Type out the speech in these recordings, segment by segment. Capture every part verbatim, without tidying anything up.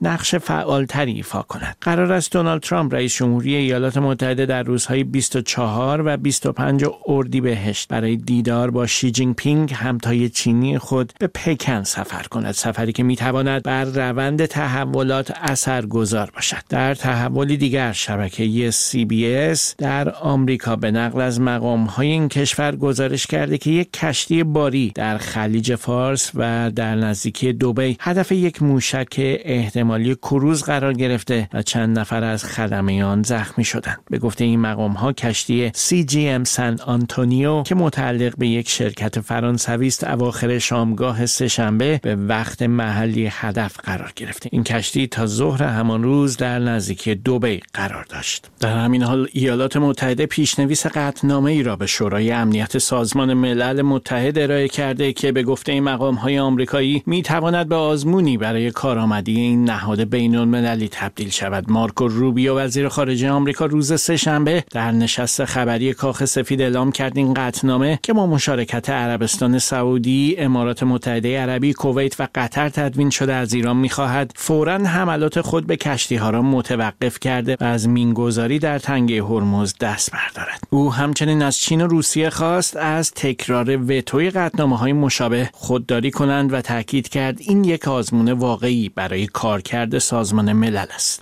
نقش فعالتری ایفا کند. قرار است دونالد ترامپ رئیس جمهوری ایالات متحده در روزهای بیست و چهار و بیست و پنج اردیبهشت برای دیدار با شی جین پینگ همتای چینی خود به پکن سفر کند، سفری که میتواند بر روند تحولات اثرگذار باشد. در تحولی دیگر شبکه سی بی اس در آمریکا به نقل از مقام‌های این کشور گزارش کرده که یک کشتی باری در خلیج فارس و در نزدیکی دبی هدف یک موشک احتمالی کروز قرار گرفته و چند نفر از خدمه آن زخمی شدند. به گفته این مقام‌ها کشتی سی جی ام سن آنتونیو که متعلق به یک شرکت فرانسوی است اواخر شامگاه سه‌شنبه به وقت محلی هدف قرار گرفته. این کشتی تا ظهر همان روز در نزدیکی دبی قرار داشت. در همین حال ایالات متحده پیشنویس قطعنامه‌ای را به شورای امنیت سازمان ملل متحد ارائه کرده که به گفته این مقام‌های آمریکایی می‌تواند به آزمونی برای کارآمدی این نهاد بین‌المللی تبدیل شود. مارکو روبیو وزیر خارجه آمریکا روز سه‌شنبه در نشست خبری کاخ سفید اعلام کرد این قطعنامه که با مشارکت عربستان سعودی، امارات متحده عربی، کویت و قطر تدوین شده از ایران می‌خواهد فوراً حملات خود به کشتی‌ها را متوقف کرده و از مینگذاری در تنگه هرمز دست بردارد. او همچنین از چین و روسیه خواست از تکرار وتوی قطعنامه‌های مشابه خودداری کنند و تاکید کرد این یک آزمون واقعی برای کارکرد سازمان ملل است.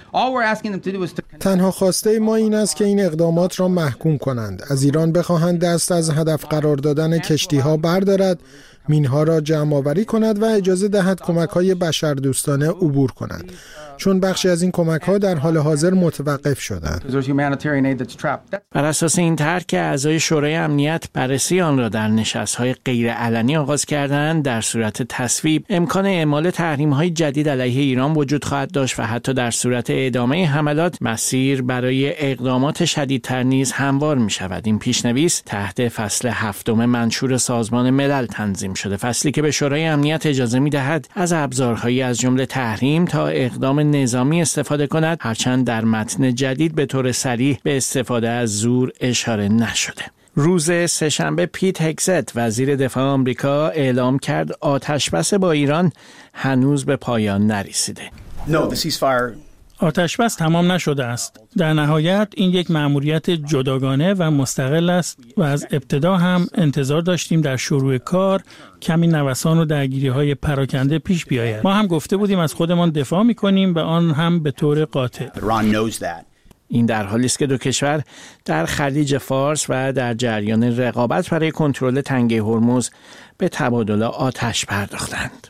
تنها خواسته ما این است که این اقدامات را محکوم کنند. از ایران بخواهند دست از هدف قرار دادن کشتی‌ها بردارد، مینها را جمع آوری کند و اجازه دهد کمک‌های بشردوستانه عبور کنند، چون بخشی از این کمک‌ها در حال حاضر متوقف شدند. بر اساس این طرح که اعضای شورای امنیت بررسی آن را در نشست‌های غیرعلنی آغاز کردند، در صورت تصویب امکان اعمال تحریم‌های جدید علیه ایران وجود خواهد داشت و حتی در صورت ادامه حملات مسیر برای اقدامات شدیدتر نیز هموار می‌شود. این پیشنویس تحت فصل هفتم منشور سازمان ملل تنظیم شده، فصلی که به شورای امنیت اجازه می‌دهد از ابزارهایی از جمله تحریم تا اقدام نظامی استفاده کند، هرچند در متن جدید به طور صریح به استفاده از زور اشاره نشده. روز سه‌شنبه پیت هگزت وزیر دفاع آمریکا اعلام کرد آتشبس با ایران هنوز به پایان نرسیده. No, the ceasefire آتشبس تمام نشده است. در نهایت این یک مأموریت جداگانه و مستقل است و از ابتدا هم انتظار داشتیم در شروع کار کمی نوسان و درگیری‌های پراکنده پیش بیاید. ما هم گفته بودیم از خودمان دفاع می‌کنیم و آن هم به طور قاطع. این در حالی است که دو کشور در خلیج فارس و در جریان رقابت برای کنترل تنگه هرمز به تبادل آتش پرداختند.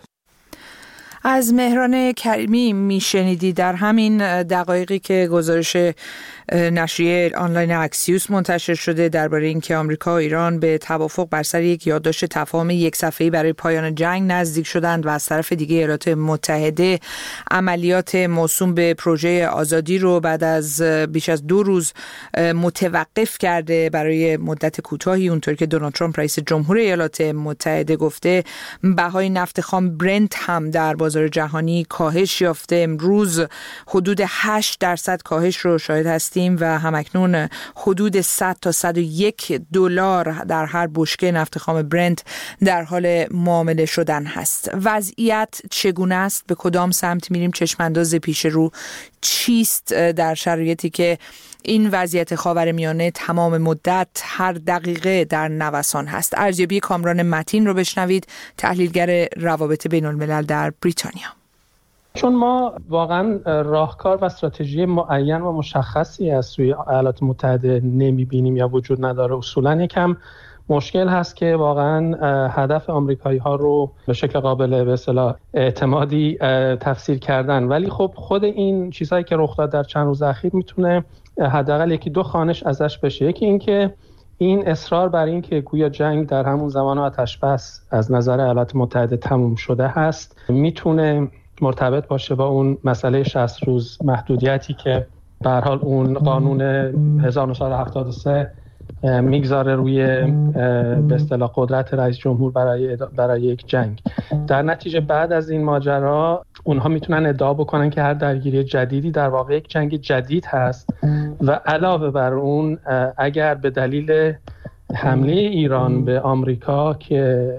از مهران کریمی میشنیدی. در همین دقایقی که گزارش نشریه آنلاین اکسیوس منتشر شده درباره اینکه آمریکا و ایران به توافق بر سر یک یادداشت تفاهم یک صفحه‌ای برای پایان جنگ نزدیک شدند و از طرف دیگه ایالات متحده عملیات موسوم به پروژه آزادی رو بعد از بیش از دو روز متوقف کرده برای مدت کوتاهی. اونطور که دونالد ترامپ رئیس جمهور ایالات متحده گفته، بهای نفت خام برنت هم در بازار جهانی کاهش یافته. امروز حدود هشت درصد کاهش رو شاهد هستیم و همکنون حدود صد تا صد و یک دلار در هر بشکه نفت خام برنت در حال معامله شدن هست. وضعیت چگونه است؟ به کدام سمت میریم؟ چشمانداز پیش رو چیست در شرایطی که این وضعیت خاورمیانه تمام مدت هر دقیقه در نوسان هست؟ ارزیابی کامران متین رو بشنوید، تحلیلگر روابط بین الملل در بریتانیا. چون ما واقعا راهکار و استراتژی معین و مشخصی از سوی ایالات متحده نمیبینیم یا وجود نداره، اصولا یکم مشکل هست که واقعا هدف آمریکایی ها رو به شکل قابل به اصطلاح اعتمادی تفسیر کردن. ولی خب خود این چیزهایی که رخ داد در چند روز اخیر میتونه حداقل یکی دو خانش ازش بشه. یکی این که این اصرار بر این که گویا جنگ در همون زمان آتشبس از نظر ایالات متحده تموم شده هست میتونه مرتبط باشه با اون مسئله شصت روز محدودیتی که به هر حال اون قانون هزار و نهصد و هفتاد و سه میگذاره روی به اصطلاح قدرت رئیس جمهور برای برای یک جنگ. در نتیجه بعد از این ماجرا اونها میتونن ادعا بکنن که هر درگیری جدیدی در واقع یک جنگ جدید هست و علاوه بر اون اگر به دلیل حمله ایران به آمریکا که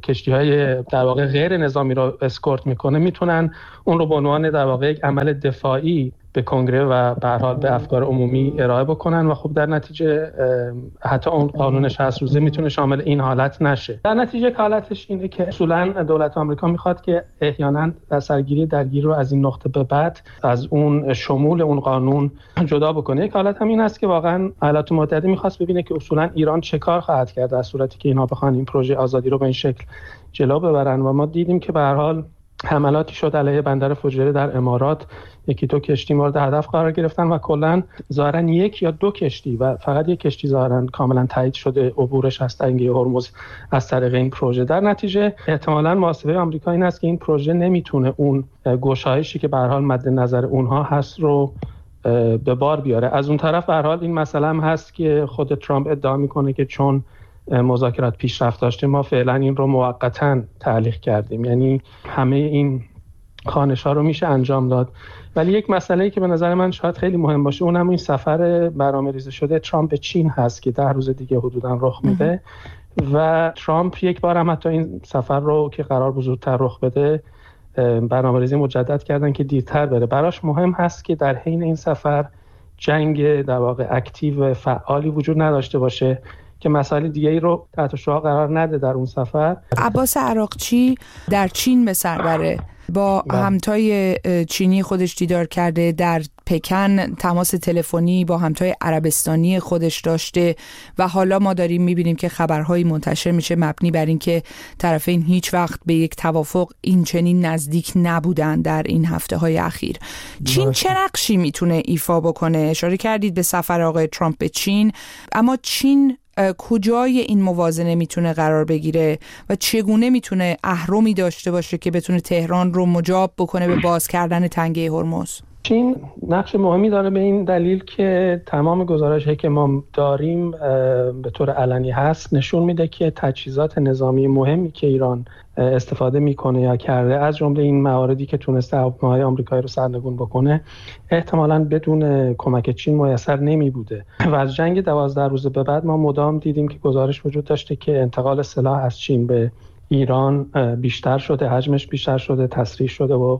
کشتی‌های در واقع غیر نظامی رو اسکورت میکنه میتونن اون رو به عنوان در واقع یک عمل دفاعی به کنگره و به هر حال به افکار عمومی ارائه بکنن و خب در نتیجه حتی اون قانون شصت روزه میتونه شامل این حالت نشه. در نتیجه حالتش اینه که اصولا دولت آمریکا میخواد که احیانا در سرگیری درگیر رو از این نقطه به بعد از اون شمول اون قانون جدا بکنه. یک حالت هم این است که واقعا ایالات متحده میخواست ببینه که اصولا ایران چه کار خواهد کرد در صورتی که اینا بخوان این پروژه آزادی رو به این شکل جلو ببرن و ما دیدیم که به هر حال حملاتی شد علیه بندر فوجیره در امارات، یکی دو کشتی مورد هدف قرار گرفتن و کلا ظاهرا یک یا دو کشتی و فقط یک کشتی ظاهرا کاملا تایید شده عبورش از تنگه هرمز از طریق این پروژه. در نتیجه احتمالاً محاسبه آمریکا این است که این پروژه نمیتونه اون گشایشی که به هر حال مد نظر اونها هست رو به بار بیاره. از اون طرف به هر حال این مسئله هم هست که خود ترامپ ادعا میکنه که چون مذاکرات پیشرفت داشته ما فعلا این رو موقتاً تعلیق کردیم، یعنی همه این خواهش‌ها رو میشه انجام داد. ولی یک مسئله‌ای که به نظر من شاید خیلی مهم باشه اونم این سفر برنامه‌ریزی شده ترامپ به چین هست که ده روز دیگه حدوداً رخ میده و ترامپ یک بار هم حتی این سفر رو که قرار بود زودتر رخ بده برنامه‌ریزی مجدد کردن که دیرتر بره. براش مهم هست که در حین این سفر جنگ در واقع اکتیو فعالی وجود نداشته باشه که مسائل دیگه‌ای رو تحت شعاع قرار نده در اون سفر. عباس عراقچی در چین به سر بره، با همتای چینی خودش دیدار کرده، در پکن تماس تلفنی با همتای عربستانی خودش داشته و حالا ما داریم میبینیم که خبرهایی منتشر میشه مبنی بر این که طرفین هیچ وقت به یک توافق این چنین نزدیک نبودن در این هفته های اخیر. چین چه نقشی میتونه ایفا بکنه؟ اشاره کردید به سفر آقای ترامپ به چین، اما چین کجای این موازنه میتونه قرار بگیره و چگونه میتونه اهرمی داشته باشه که بتونه تهران رو مجاب بکنه به باز کردن تنگه هرمز؟ چین نقش مهمی داره به این دلیل که تمام گزارش‌هایی که ما داریم به طور علنی هست نشون میده که تجهیزات نظامی مهمی که ایران استفاده میکنه یا کرده، از جمله این مواردی که تونسته هواپیماهای آمریکایی رو سرنگون بکنه، احتمالاً بدون کمک چین میسر نمی بوده. و از جنگ دوازده روز به بعد ما مدام دیدیم که گزارش وجود داشته که انتقال سلاح از چین به ایران بیشتر شده، حجمش بیشتر شده، تسریع شده و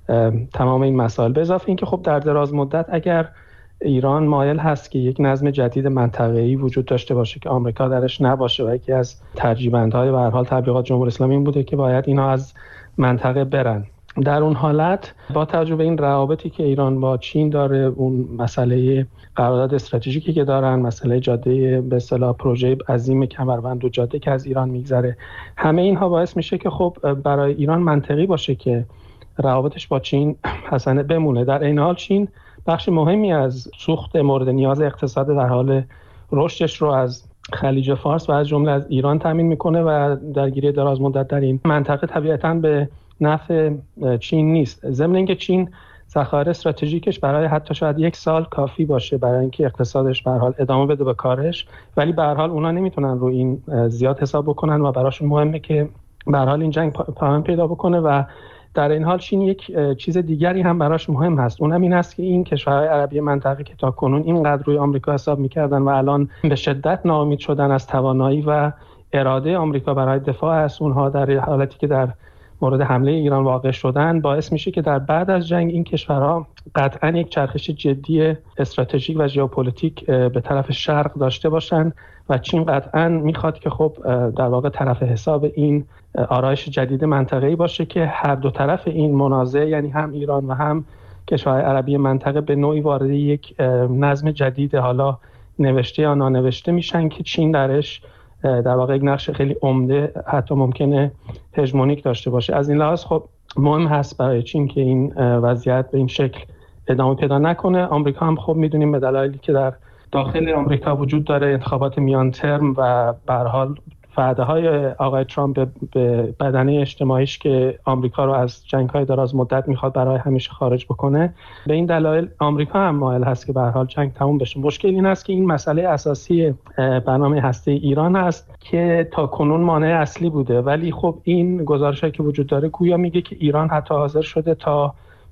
تمام این مسائل. به اضافه اینکه خب در دراز مدت اگر ایران مایل هست که یک نظم جدید منطقه‌ای وجود داشته باشه که آمریکا درش نباشه و یکی از ترجیح‌بندهای به هر حال تبلیغات جمهوری اسلامی این بوده که باید اینا از منطقه برن، در اون حالت با توجه به این روابطی که ایران با چین داره، اون مسئله قرارداد استراتژیکی که دارن، مسئله جاده به اصطلاح پروژه عظیم کمربند و جاده که از ایران میگذره، همه اینها باعث میشه که خب برای ایران منطقی باشه که روابطش با چین حسنه بمونه. در این حال چین بخش مهمی از سوخت مورد نیاز اقتصاد در حال رشدش رو از خلیج فارس و از جمله از ایران تامین میکنه و درگیری دراز مدت در این منطقه طبیعتاً به نفع چین نیست. ضمن اینکه چین ذخایر استراتژیکش برای حتی شاید یک سال کافی باشه برای اینکه اقتصادش به هر حال ادامه بده به کارش، ولی به هر حال اونا نمیتونن رو این زیاد حساب بکنن و براشون مهمه که به هر حال این جنگ پایان پیدا بکنه. و در این حال چین یک چیز دیگری هم براش مهم هست، اونم این است که این کشورهای عربی منطقه که تا کنون اینقدر روی آمریکا حساب میکردن و الان به شدت ناامید شدن از توانایی و اراده آمریکا برای دفاع از اونها در حالتی که در مورد حمله ایران واقع شدن، باعث میشه که در بعد از جنگ این کشورها قطعاً یک چرخش جدی استراتژیک و ژئوپلیتیک به طرف شرق داشته باشن و چین قطعاً میخواد که خب در واقع طرف حساب این آرایش جدید منطقه‌ای باشه که هر دو طرف این منازعه، یعنی هم ایران و هم کشورهای عربی منطقه، به نوعی وارد یک نظم جدید حالا نوشته یا نانوشته میشن که چین درش در واقع یک نقش خیلی عمده، حتی ممکنه هژمونیک داشته باشه. از این لحاظ خب مهم هست برای چین که این وضعیت به این شکل ادامه پیدا نکنه. آمریکا هم خب میدونیم به دلایلی که در داخل آمریکا وجود داره، انتخابات میان ترم و به هر حال وعده‌های آقای ترامپ به بدنه اجتماعیش که آمریکا رو از جنگ‌های دراز مدت میخواد برای همیشه خارج بکنه، به این دلایل آمریکا هم مایل هست که به هر حال جنگ تموم بشه. مشکل این است که این مسئله اساسی برنامه هسته‌ای ایران هست که تا کنون مانع اصلی بوده، ولی خب این گزارشایی که وجود داره گویا میگه که ایران حتی حاضر شده تا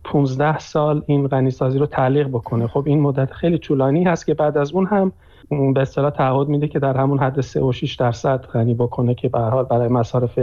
پانزده سال این غنیسازی رو تعلیق بکنه. خب این مدت خیلی طولانی هست که بعد از اون هم به اصطلاح تعهد میده که در همون حد سه و شش درصد غنی بکنه که به هر حال برای مصارف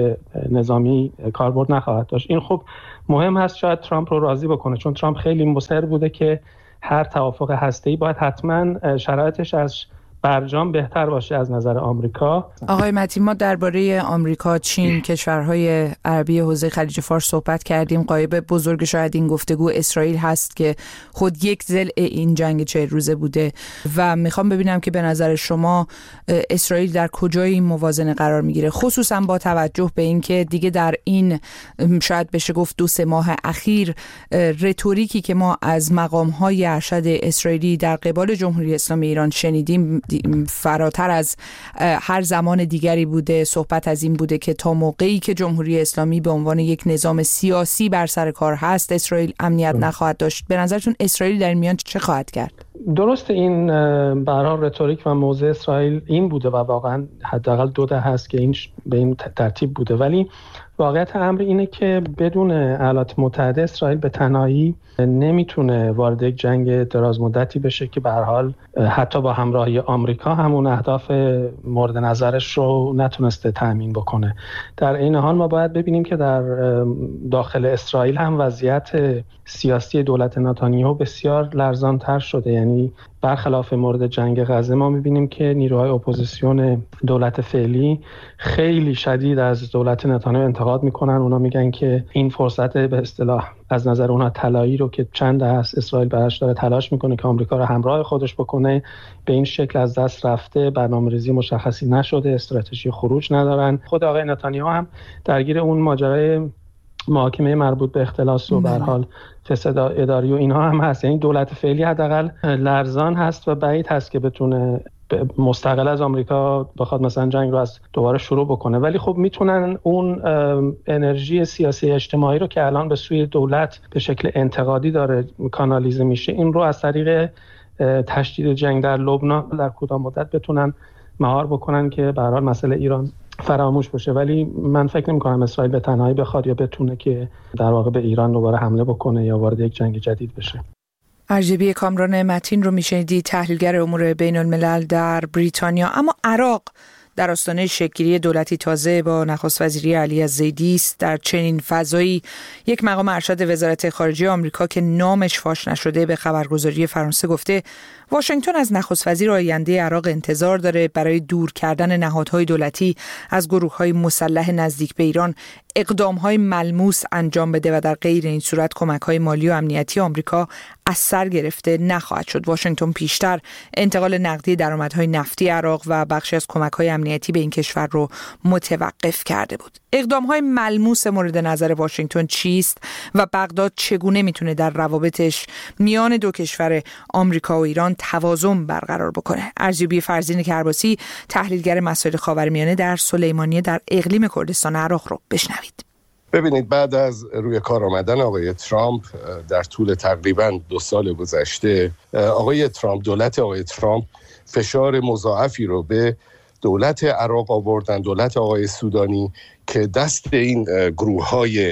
نظامی کاربرد نخواهد داشت. این خب مهم هست شاید ترامپ رو راضی بکنه، چون ترامپ خیلی مصر بوده که هر توافق هسته‌ای باید حتما شرایطش از برجام بهتر باشه از نظر آمریکا. آقای متین، ما درباره آمریکا، چین، کشورهای عربی حوزه خلیج فارس صحبت کردیم. غایب بزرگ شاید این گفتگو اسرائیل هست که خود یک ضلع این جنگ چهل روزه بوده و میخوام ببینم که به نظر شما اسرائیل در کجای این موازنه قرار میگیره، خصوصا با توجه به اینکه دیگه در این شاید بشه گفت دو سه ماه اخیر رتوریکی که ما از مقام‌های ارشد اسرائیلی در قبال جمهوری اسلامی ایران شنیدیم فراتر از هر زمان دیگری بوده. صحبت از این بوده که تا موقعی که جمهوری اسلامی به عنوان یک نظام سیاسی بر سر کار هست، اسرائیل امنیت نخواهد داشت. به نظرتون اسرائیل در این میان چه خواهد کرد؟ درست، این به هر حال رتوریک و موضع اسرائیل این بوده و واقعا حداقل دو دهه هست که این به این ترتیب بوده، ولی واقعیت امر اینه که بدون ایالات متحده اسرائیل به تنهایی نمیتونه وارد یک جنگ دراز مدتی بشه که به هر حال حتی با همراهی آمریکا همون اهداف مورد نظرش رو نتونسته تامین بکنه. در این حال ما باید ببینیم که در داخل اسرائیل هم وضعیت سیاسی دولت نتانیاهو بسیار لرزان‌تر شده. یعنی برخلاف مورد جنگ غزه ما می‌بینیم که نیروهای اپوزیسیون دولت فعلی خیلی شدید از دولت نتانیاهو انتقاد میکنن. اونا میگن که این فرصت به اصطلاح از نظر اونها طلایی رو که چند هست اسرائیل براش داره تلاش میکنه که آمریکا رو همراه خودش بکنه، به این شکل از دست رفته. برنامه‌ریزی مشخصی نشده، استراتژی خروج ندارن. خود آقای نتانیاهو هم درگیر اون ماجرای محاکمه مربوط به اختلاس و به هر حال فساد اداری و اینها هم هست. یعنی دولت فعلی حداقل لرزان هست و بعید هست که بتونه مستقل از آمریکا بخواد مثلا جنگ رو از دوباره شروع بکنه. ولی خب میتونن اون انرژی سیاسی اجتماعی رو که الان به سوی دولت به شکل انتقادی داره کانالیزه میشه، این رو از طریق تشدید جنگ در لبنان در کوتاه مدت بتونن مهار بکنن که به هر حال مسئله ایران فراموش بشه. ولی من فکر نمی‌کنم اسرائیل به تنهایی بخواد یا بتونه که در واقع به ایران دوباره حمله بکنه یا وارد یک جنگ جدید بشه. ارجبی کامران متین رو میشنیدی، تحلیلگر امور بین الملل در بریتانیا. اما عراق در آستانه شکل‌گیری دولتی تازه با نخست وزیری علی الزیدی است. در چنین فضایی یک مقام ارشد وزارت خارجه آمریکا که نامش فاش نشده به خبرگزاری فرانسه گفته واشنگتن از نخست وزیر آینده عراق انتظار داره برای دور کردن نهادهای دولتی از گروه‌های مسلح نزدیک به ایران اقدام‌های ملموس انجام بده و در غیر این صورت کمک‌های مالی و امنیتی آمریکا از سر گرفته نخواهد شد. واشنگتن پیشتر انتقال نقدی درآمدهای نفتی عراق و بخشی از کمک‌های امنیتی به این کشور رو متوقف کرده بود. اقدام‌های ملموس مورد نظر واشنگتن چیست و بغداد چگونه میتونه در روابطش میان دو کشور آمریکا و ایران توازن برقرار بکنه؟ ارزیابی فرزین کرباسی، تحلیلگر مسائل خاورمیانه در سلیمانیه در اقلیم کردستان عراق رو بشنوید. ببینید، بعد از روی کار آمدن آقای ترامپ در طول تقریباً دو سال گذشته، آقای ترامپ دولت آقای ترامپ فشار مضاعفی رو به دولت عراق آوردن، دولت آقای سودانی، که دست این گروه‌های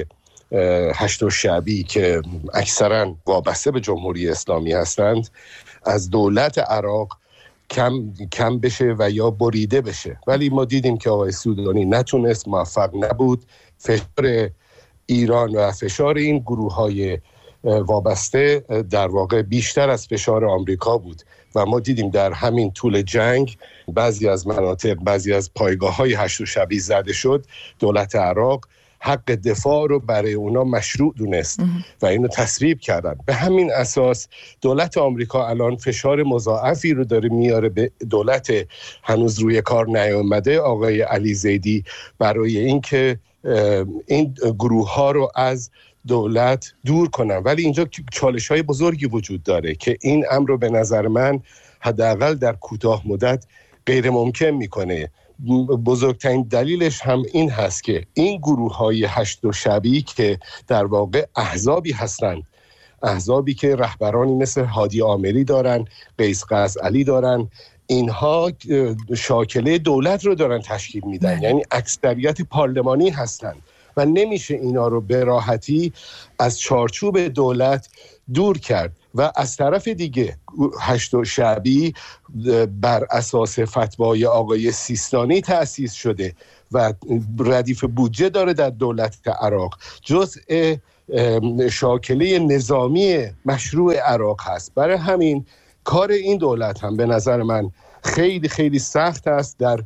هشت شعبی که اکثراً وابسته به جمهوری اسلامی هستند از دولت عراق کم کم بشه و یا بریده بشه. ولی ما دیدیم که آقای سودانی نتونست، موفق نبود. فشار ایران و فشار این گروه‌های وابسته در واقع بیشتر از فشار آمریکا بود و ما دیدیم در همین طول جنگ بعضی از مناطق، بعضی از پایگاه‌های هشت شعبی زده شد. دولت عراق حق دفاع رو برای اونا مشروع دونست و اینو تصویب کردن. به همین اساس دولت آمریکا الان فشار مضاعفی رو داره میاره به دولت هنوز روی کار نیامده آقای علی زیدی برای اینکه این گروه ها رو از دولت دور کنن. ولی اینجا چالش های بزرگی وجود داره که این امر رو به نظر من حداقل در کوتاه مدت غیر ممکن میکنه. بزرگترین دلیلش هم این هست که این گروه های هشت و شعبی که در واقع احزابی هستند، احزابی که رهبرانی مثل هادی آمری دارن، قیس قزعلی دارن، اینها شاکله دولت رو دارن تشکیل میدن، یعنی اکثریت پارلمانی هستند و نمیشه اینا رو به راحتی از چارچوب دولت دور کرد. و از طرف دیگه هشت شعبی بر اساس فتوای آقای سیستانی تأسیس شده و ردیف بودجه داره در دولت عراق، جزء شاکله نظامی مشروع عراق هست. برای همین کار این دولت هم به نظر من خیلی خیلی سخت است در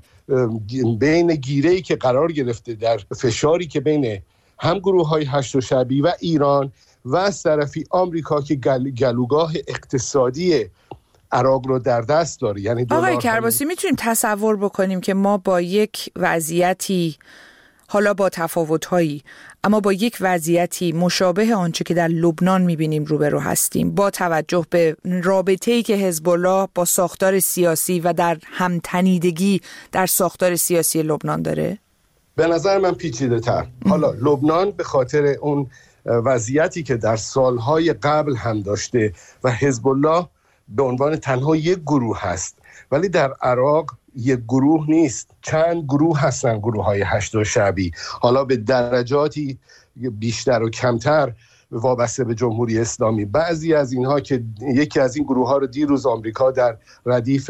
بین گیره‌ای که قرار گرفته، در فشاری که بین هم گروه‌های هشت شعبی و ایران و از طرفی آمریکا که گل، گلوگاه اقتصادی عراق رو در دست داره. یعنی آقای کرباسی میتونیم تصور بکنیم که ما با یک وضعیتی، حالا با تفاوت‌هایی، اما با یک وضعیتی مشابه آنچه که در لبنان می‌بینیم روبرو هستیم، با توجه به رابطه‌ای که حزب الله با ساختار سیاسی و در همتنیدگی در ساختار سیاسی لبنان داره؟ به نظر من پیچیده‌تر. حالا لبنان به خاطر اون وضعیتی که در سالهای قبل هم داشته و حزب الله به عنوان تنها یک گروه هست، ولی در عراق یک گروه نیست، چند گروه هستن، گروه های هشت شعبی، حالا به درجاتی بیشتر و کمتر وابسته به جمهوری اسلامی. بعضی از اینها که یکی از این گروه ها رو دیروز آمریکا در ردیف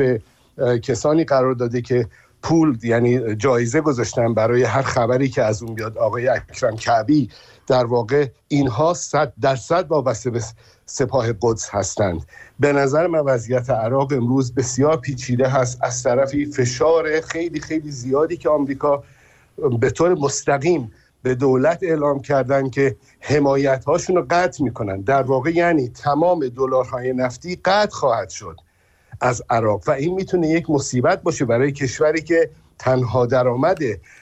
کسانی قرار داده که پول، یعنی جایزه گذاشتن برای هر خبری که از اون بیاد، آقای اکرم کعبی، در واقع اینها صد درصد وابسته به سپاه قدس هستند. به نظر من وضعیت عراق امروز بسیار پیچیده هست. از طرفی فشار خیلی خیلی زیادی که آمریکا به طور مستقیم به دولت اعلام کردن که حمایت هاشون رو قطع میکنن، در واقع یعنی تمام دلارهای نفتی قطع خواهد شد از عراق و این میتونه یک مصیبت باشه برای کشوری که تنها درآمد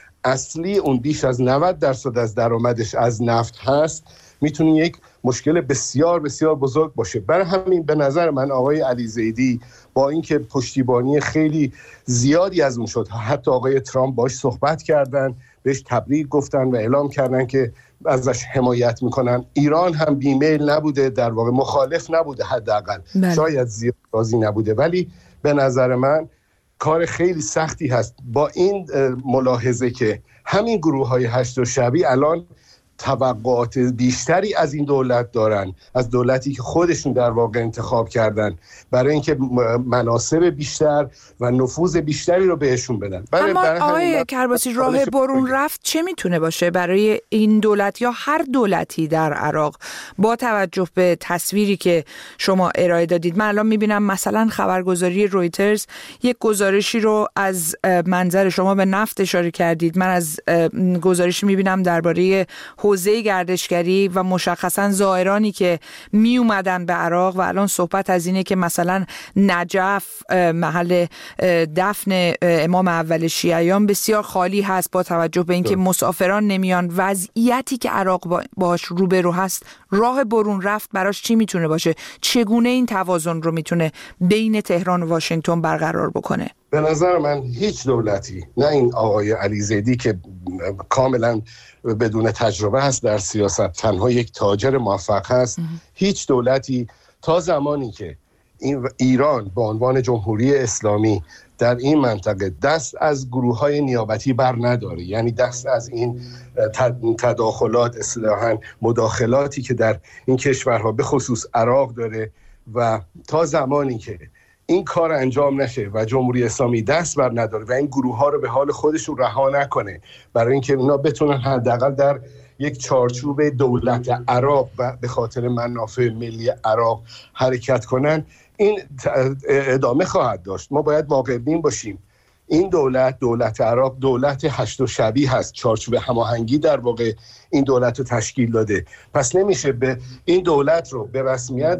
اصلی اون بیش از نود درصد از درآمدش از نفت هست، میتونه یک مشکل بسیار بسیار بزرگ باشه. برای همین به نظر من آقای علی زیدی با اینکه پشتیبانی خیلی زیادی از اون شد، حتی آقای ترامپ باش صحبت کردن، بهش تبریک گفتن و اعلام کردن که ازش حمایت میکنن، ایران هم بیمیل نبوده، در واقع مخالف نبوده، حداقل شاید زیاد راضی نبوده، ولی به نظر من کار خیلی سختی هست با این ملاحظه که همین گروه های هشت شعبی الان توقعات بیشتری از این دولت دارن، از دولتی که خودشون در واقع انتخاب کردن، برای اینکه مناصب بیشتر و نفوذ بیشتری رو بهشون بدن. اما آقای کرباسی، راه برون رفت چه میتونه باشه برای این دولت یا هر دولتی در عراق با توجه به تصویری که شما ارائه دادید؟ من الان میبینم مثلا خبرگزاری رویترز یک گزارشی رو از منظر شما به نفت اشاره کردید، من از گزارشی میبینم درباره حوزه گردشگری و مشخصا زائرانی که می اومدن به عراق و الان صحبت از اینه که مثلا نجف محل دفن امام اول شیعیان بسیار خالی هست با توجه به اینکه مسافران نمیان. وضعیتی که عراق باش روبرو هست، راه برون رفت براش چی میتونه باشه؟ چگونه این توازن رو میتونه بین تهران و واشنگتن برقرار بکنه؟ به نظر من هیچ دولتی، نه این آقای علی زیدی که کاملا بدون تجربه هست در سیاست، تنها یک تاجر موفق هست، هیچ دولتی تا زمانی که این ایران به عنوان جمهوری اسلامی در این منطقه دست از گروه‌های نیابتی بر نداره، یعنی دست از این تداخلات، اصطلاحاً مداخلاتی که در این کشورها به خصوص عراق داره، و تا زمانی که این کار انجام نشه و جمهوری اسلامی دست بر نداره و این گروه ها رو به حال خودشون رها نکنه برای اینکه اونا بتونن حداقل در یک چارچوب دولت عراق و به خاطر منافع ملی عراق حرکت کنن، این ادامه خواهد داشت. ما باید واقع بین باشیم. این دولت، دولت عراق، دولت هشت شعبی هست، چارچوب هماهنگی در واقع این دولت رو تشکیل داده، پس نمیشه به این دولت رو به رسمیت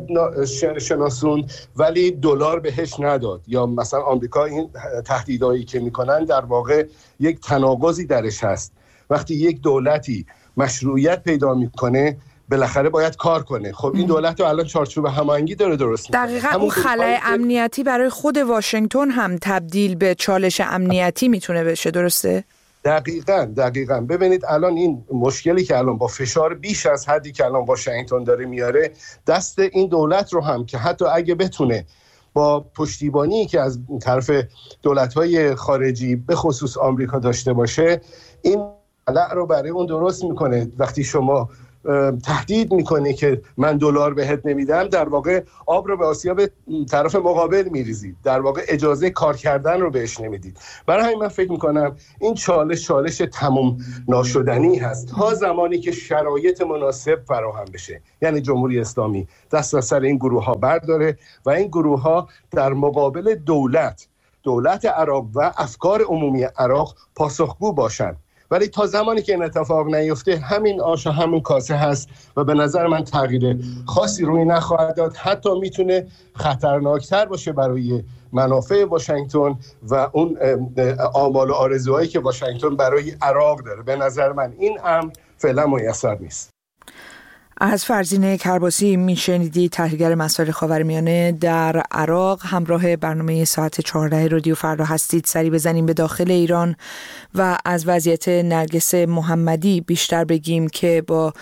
شناسون ولی دلار بهش نداد، یا مثلا آمریکا این تهدیدایی که میکنن در واقع یک تناقضی درش هست. وقتی یک دولتی مشروعیت پیدا میکنه بالاخره باید کار کنه. خب این دولت رو الان چارچوب هماهنگی داره درست میکنه. دقیقاً اون خلأ امنیتی برای خود واشنگتن هم تبدیل به چالش امنیتی میتونه بشه، درسته؟ دقیقاً دقیقاً ببینید الان این مشکلی که الان با فشار بیش از حدی که الان واشنگتن داره میاره، دست این دولت رو هم که حتی اگه بتونه با پشتیبانی که از طرف دولت‌های خارجی به خصوص آمریکا داشته باشه، این خلأ رو برای اون درست میکنه. وقتی شما تهدید میکنه که من دلار بهت نمیدم، در واقع آب رو به آسیاب طرف مقابل میریزید، در واقع اجازه کار کردن رو بهش نمیدید. برای همین من فکر میکنم این چالش چالش تمام ناشدنی هست تا زمانی که شرایط مناسب فراهم بشه. یعنی جمهوری اسلامی دست از سر این گروه ها برداره و این گروه ها در مقابل دولت دولت عراق و افکار عمومی عراق پاسخگو باشند. ولی تا زمانی که این اتفاق نیفته همین آش و همین کاسه هست و به نظر من تغییر خاصی روی نخواهد داد. حتی میتونه خطرناکتر باشه برای منافع واشنگتن و اون آمال و آرزوهایی که واشنگتن برای عراق داره. به نظر من این امر فعلا میسر نیست. از فرزین کرباسی میشنیدی، تحلیلگر مسائل خاورمیانه در عراق. همراه برنامه ساعت چهارده رادیو فردا هستید. سری بزنیم به داخل ایران و از وضعیت نرگس محمدی بیشتر بگیم که با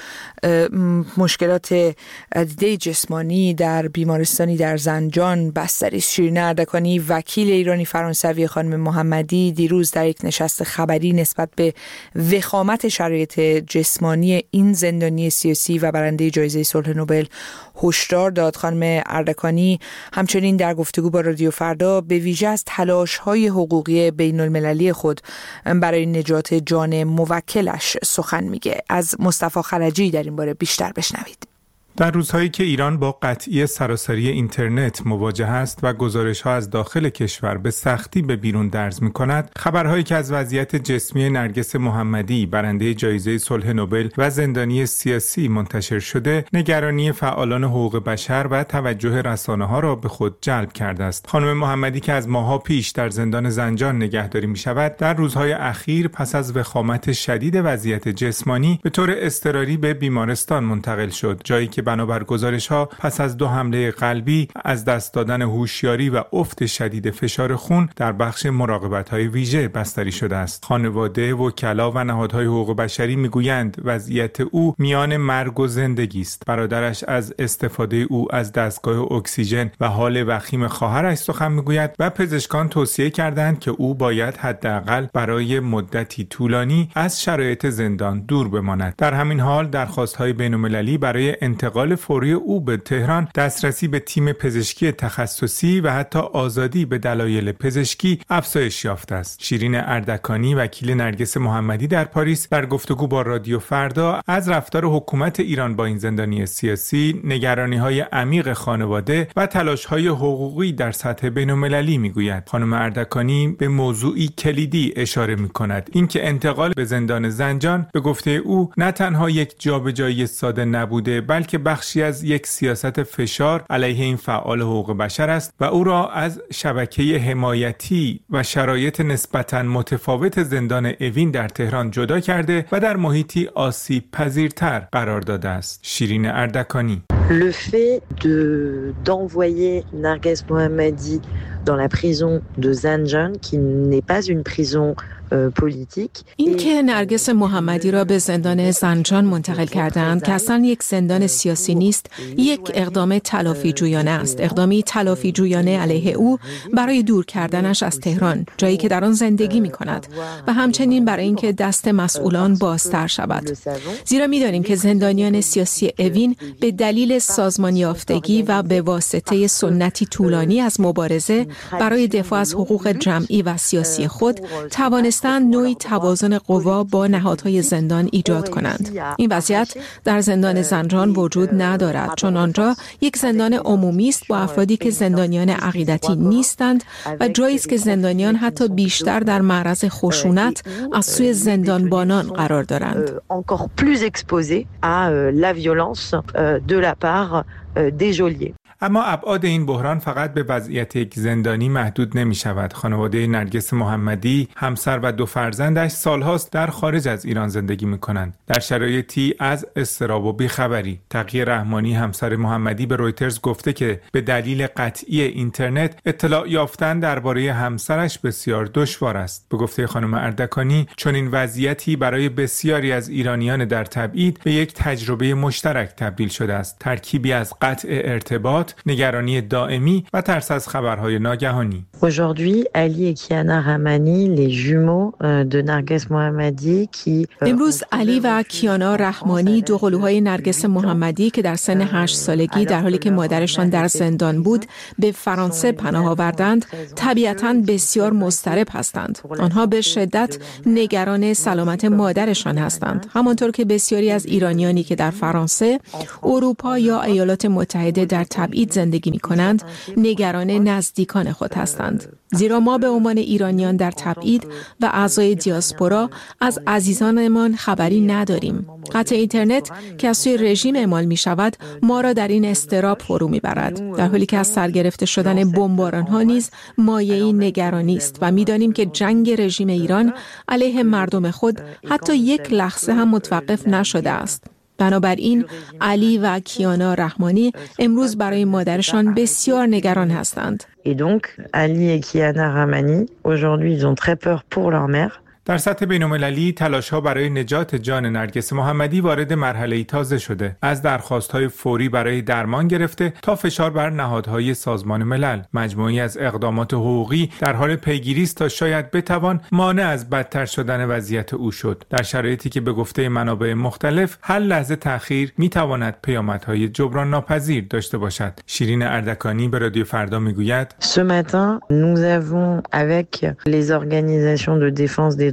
مشکلات دیده جسمانی در بیمارستانی در زنجان بستری. شیرین اردکانی وکیل ایرانی فرانسوی خانم محمدی دیروز در یک نشست خبری نسبت به وخامت شرایط جسمانی این زندانی سیاسی و برنده جایزه صلح نوبل هشدار داد. خانم اردکانی همچنین در گفتگو با رادیو فردا به ویژه از تلاش‌های حقوقی بین المللی خود برای نجات جان موکلش سخن میگه. از مصطفی خلجی در این باره بیشتر بشنوید. در روزهایی که ایران با قطعی سراسری اینترنت مواجه است و گزارش‌ها از داخل کشور به سختی به بیرون درز می‌کند، خبرهایی که از وضعیت جسمی نرگس محمدی برنده جایزه صلح نوبل و زندانی سیاسی منتشر شده، نگرانی فعالان حقوق بشر و توجه رسانه‌ها را به خود جلب کرده است. خانم محمدی که از ماه‌ها پیش در زندان زنجان نگهداری می‌شود، در روزهای اخیر پس از وخامت شدید وضعیت جسمانی به طور اضطراری به بیمارستان منتقل شد، جایی که بنابر گزارش‌ها پس از دو حمله قلبی، از دست دادن هوشیاری و افت شدید فشار خون در بخش مراقبت‌های ویژه بستری شده است. خانواده، وکلا و نهادهای حقوق بشری میگویند وضعیت او میان مرگ و زندگی است. برادرش از استفاده او از دستگاه اکسیژن و حال وخیم خواهرش سخن میگوید و پزشکان توصیه کردند که او باید حداقل برای مدتی طولانی از شرایط زندان دور بماند. در همین حال درخواست‌های بین‌المللی برای انتقال فوری او به تهران، دسترسی به تیم پزشکی تخصصی و حتی آزادی به دلایل پزشکی افزایش یافته است. شیرین اردکانی وکیل نرگس محمدی در پاریس در گفتگو با رادیو فردا از رفتار حکومت ایران با این زندانی سیاسی، نگرانی‌های عمیق خانواده و تلاش‌های حقوقی در سطح بین‌المللی میگوید. خانم اردکانی به موضوعی کلیدی اشاره می‌کند، اینکه انتقال به زندان زنجان به گفته او نه تنها یک جابجایی ساده نبوده، بلکه بخشی از یک سیاست فشار علیه این فعال حقوق بشر است و او را از شبکه حمایتی و شرایط نسبتاً متفاوت زندان اوین در تهران جدا کرده و در محیطی آسیب پذیرتر قرار داده است. شیرین اردکانی: Le fait de d'envoyer Narges Mohammadi dans la prison de Zanjan, qui n'est pas une prison این که نرگس محمدی را به زندان زنجان منتقل کردند که اصلا یک زندان سیاسی نیست، یک اقدام تلافی جویانه است، اقدامی تلافی جویانه علیه او برای دور کردنش از تهران، جایی که در آن زندگی می کند، و همچنین برای اینکه دست مسئولان بازتر شود. زیرا می دانیم که زندانیان سیاسی اوین به دلیل سازمان یافتگی و به واسطه سنتی طولانی از مبارزه برای دفاع از حقوق جمعی و سیاسی خود توانست نوعی توازن قوا با نهادهای زندان ایجاد کنند. این وضعیت در زندان زنجان وجود ندارد، چون آنجا یک زندان عمومی است با افرادی که زندانیان عقیدتی نیستند و جایی است که زندانیان حتی بیشتر در معرض خشونت از سوی زندانبانان قرار دارند. encore plus exposés à la violence de la part des geôliers. اما ابعاد این بحران فقط به وضعیت یک زندانی محدود نمی شود. خانواده نرگس محمدی، همسر و دو فرزندش سالهاست در خارج از ایران زندگی می کنند، در شرایطی از اضطراب و بیخبری. تقی رحمانی همسر محمدی به رویترز گفته که به دلیل قطعی اینترنت اطلاع یافتن درباره همسرش بسیار دشوار است. به گفته خانم اردکانی، چون این وضعیتی برای بسیاری از ایرانیان در تبعید به یک تجربه مشترک تبدیل شده است، ترکیبی از قطع ارتباط اقدامات، نگرانی دائمی و ترس از خبرهای ناگهانی. Aujourd'hui, Ali et Kiana Rahmani, les jumeaux de Narges Mohammadi qui امروز علی و کیانا رحمانی، دو قلوهای نرگس محمدی که در سن هشت سالگی در حالی که مادرشان در زندان بود به فرانسه پناه آوردند، طبیعتاً بسیار مضطرب هستند. آنها به شدت نگران سلامت مادرشان هستند، همانطور که بسیاری از ایرانیانی که در فرانسه، اروپا یا ایالات متحده در تبعید زندگی می‌کنند، نگران نزدیکان خود هستند. زیرا ما به عنوان ایرانیان در تبعید و اعضای دیاسپورا از عزیزانمان خبری نداریم. قطع اینترنت که از سوی رژیم اعمال می شود ما را در این اضطراب فرو می برد، در حالی که از سرگرفته شدن بمباران ها نیز مایه‌ای نگرانی است و می دانیم که جنگ رژیم ایران علیه مردم خود حتی یک لحظه هم متوقف نشده است. بنابراین علی و کیانا رحمانی امروز برای مادرشان بسیار نگران هستند. Et donc Ali et Kiana Rahmani aujourd'hui ils ont très peur pour leur mère. در سطح بین‌المللی تلاش‌ها برای نجات جان نرگس محمدی وارد مرحله‌ای تازه شده، از درخواست‌های فوری برای درمان گرفته تا فشار بر نهادهای سازمان ملل. مجموعی از اقدامات حقوقی در حال پیگیری است تا شاید بتوان مانع از بدتر شدن وضعیت او شد، در شرایطی که به گفته منابع مختلف هر لحظه تأخیر می‌تواند پیامدهای جبران ناپذیر داشته باشد. شیرین اردکانی به رادیو فردا می‌گوید: Ce matin, nous avons avec les organisations de défense des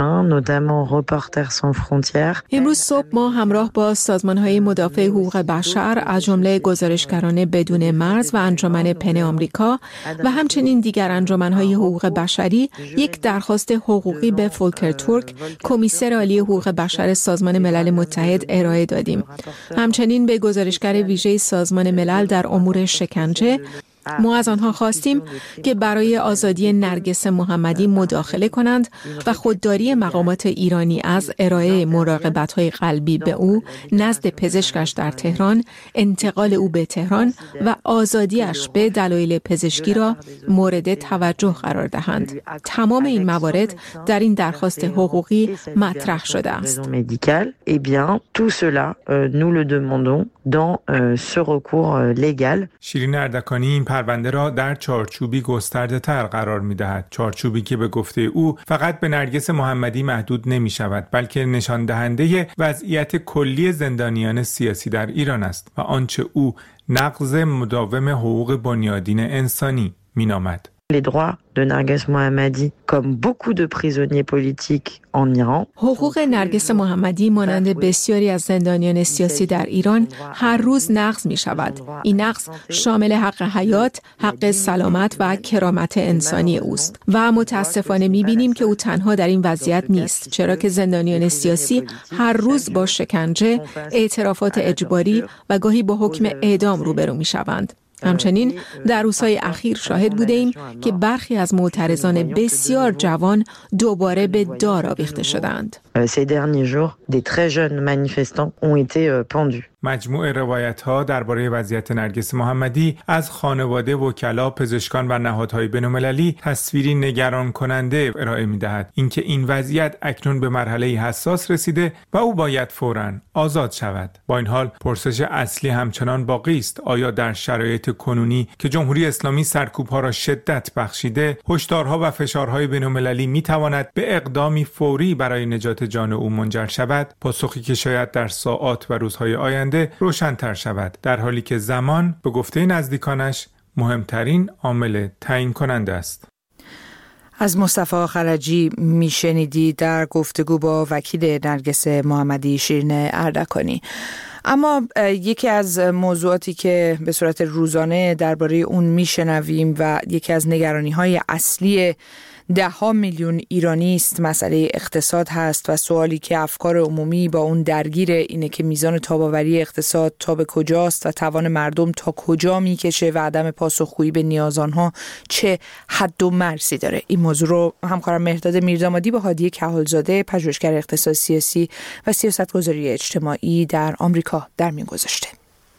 امروز صبح ما همراه با سازمان‌های مدافع حقوق بشر از جمله گزارشگران بدون مرز و انجمن پن آمریکا و همچنین دیگر انجمن‌های حقوق بشری یک درخواست حقوقی به فولکر تورک، کمیسر عالی حقوق بشر سازمان ملل متحد ارائه دادیم. همچنین به گزارشگر ویژه سازمان ملل در امور شکنجه ما از آنها خواستیم که برای آزادی نرگس محمدی مداخله کنند و خودداری مقامات ایرانی از ارائه مراقبت‌های قلبی به او نزد پزشکش در تهران، انتقال او به تهران و آزادیش به دلایل پزشکی را مورد توجه قرار دهند. تمام این موارد در این درخواست حقوقی مطرح شده است. شیرین اردکانی این پرونده را در چارچوبی گسترده تر قرار می دهد. چارچوبی که به گفته او فقط به نرگس محمدی محدود نمی شود، بلکه نشان دهنده وضعیت کلی زندانیان سیاسی در ایران است و آنچه او نقض مداوم حقوق بنیادین انسانی می نامد. Les droits de Narges Mohammadi, comme beaucoup de prisonniers politiques en Iran. حقوق نرگس محمدی مانند بسیاری از زندانیان سیاسی در ایران هر روز نقض می شود. این نقض شامل حق حیات، حق سلامت و کرامت انسانی اوست و متاسفانه می بینیم که او تنها در این وضعیت نیست، چرا که زندانیان سیاسی هر روز با شکنجه، اعترافات اجباری و گاهی با حکم اعدام روبرو می شوند. همچنین در روزهای اخیر شاهد بودیم که برخی از معترضان بسیار جوان دوباره به دار آویخته شدند. Ces derniers jours, des très jeunes manifestants ont été pendus. مجموع روایت‌ها درباره وضعیت نرگس محمدی از خانواده، وکلا، پزشکان و نهادهای بین‌المللی تصویری نگران کننده ارائه می‌دهد. اینکه این وضعیت اکنون به مرحله حساس رسیده و او باید فوراً آزاد شود. با این حال پرسش اصلی همچنان باقی است: آیا در شرایط کنونی که جمهوری اسلامی سرکوب‌ها را شدت بخشیده، هشدارها و فشارهای بین‌المللی می‌تواند به اقدامی فوری برای نجات جان او منجر شود؟ پاسخی که شاید در ساعات و روزهای آینده روشن‌تر شود، در حالی که زمان به گفته نزدیکانش مهمترین عامل تعیین کننده است. از مصطفی خلجی میشنیدی در گفتگو با وکیل نرگس محمدی شیرین اردکانی. اما یکی از موضوعاتی که به صورت روزانه درباره اون میشنویم و یکی از نگرانی‌های اصلی ده ها میلیون ایرانی است مسئله اقتصاد هست و سوالی که افکار عمومی با اون درگیر اینه که میزان تاب‌آوری اقتصاد تا به کجاست و توان مردم تا کجا میکشه و عدم پاسخگویی به نیاز آنها چه حد و مرزی داره. این موضوع رو همکارم مهرداد میردامادی با هادی کحالزاده، پژوهشگر اقتصاد سیاسی و سیاستگذاری اجتماعی در آمریکا در میون گذاشته.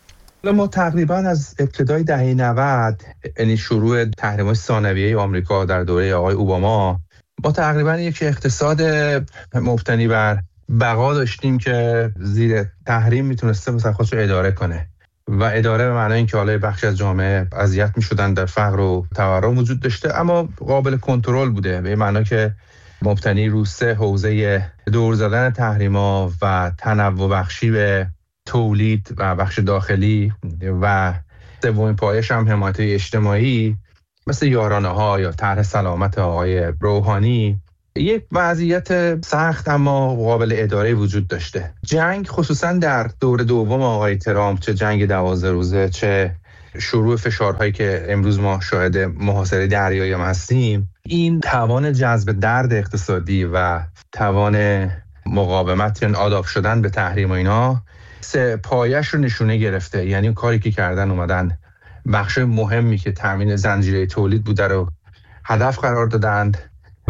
ما تقریبا از ابتدای دهه نود، یعنی شروع تحریم‌های ثانویه آمریکا در دوره آقای اوباما، با تقریبا یک اقتصاد مبتنی بر بقا داشتیم که زیر تحریم میتونسته مثلا خودش رو اداره کنه. و اداره به معنای اینکه حالا بخشی از جامعه اذیت می‌شدن، در فقر و تورم وجود داشته، اما قابل کنترل بوده، به معنی که مبتنی رو سه حوزه دور زدن تحریما و تنوع بخشی به تولید و بخش داخلی و سومین پایش هم حمایت اجتماعی مثل یارانه ها یا طرح سلامت آقای روحانی، یک وضعیت سخت اما قابل اداره وجود داشته. جنگ خصوصا در دور دوم آقای ترامپ، چه جنگ دوازده روزه چه شروع فشارهایی که امروز ما شاهد محاصره دریایی هم هستیم، این توان جذب درد اقتصادی و توان مقاومت یا آداب شدن به تحریم و اینا سه پایش رو نشونه گرفته. یعنی کاری که کردن اومدن بخش مهمی که تامین زنجیره تولید بوده رو هدف قرار دادند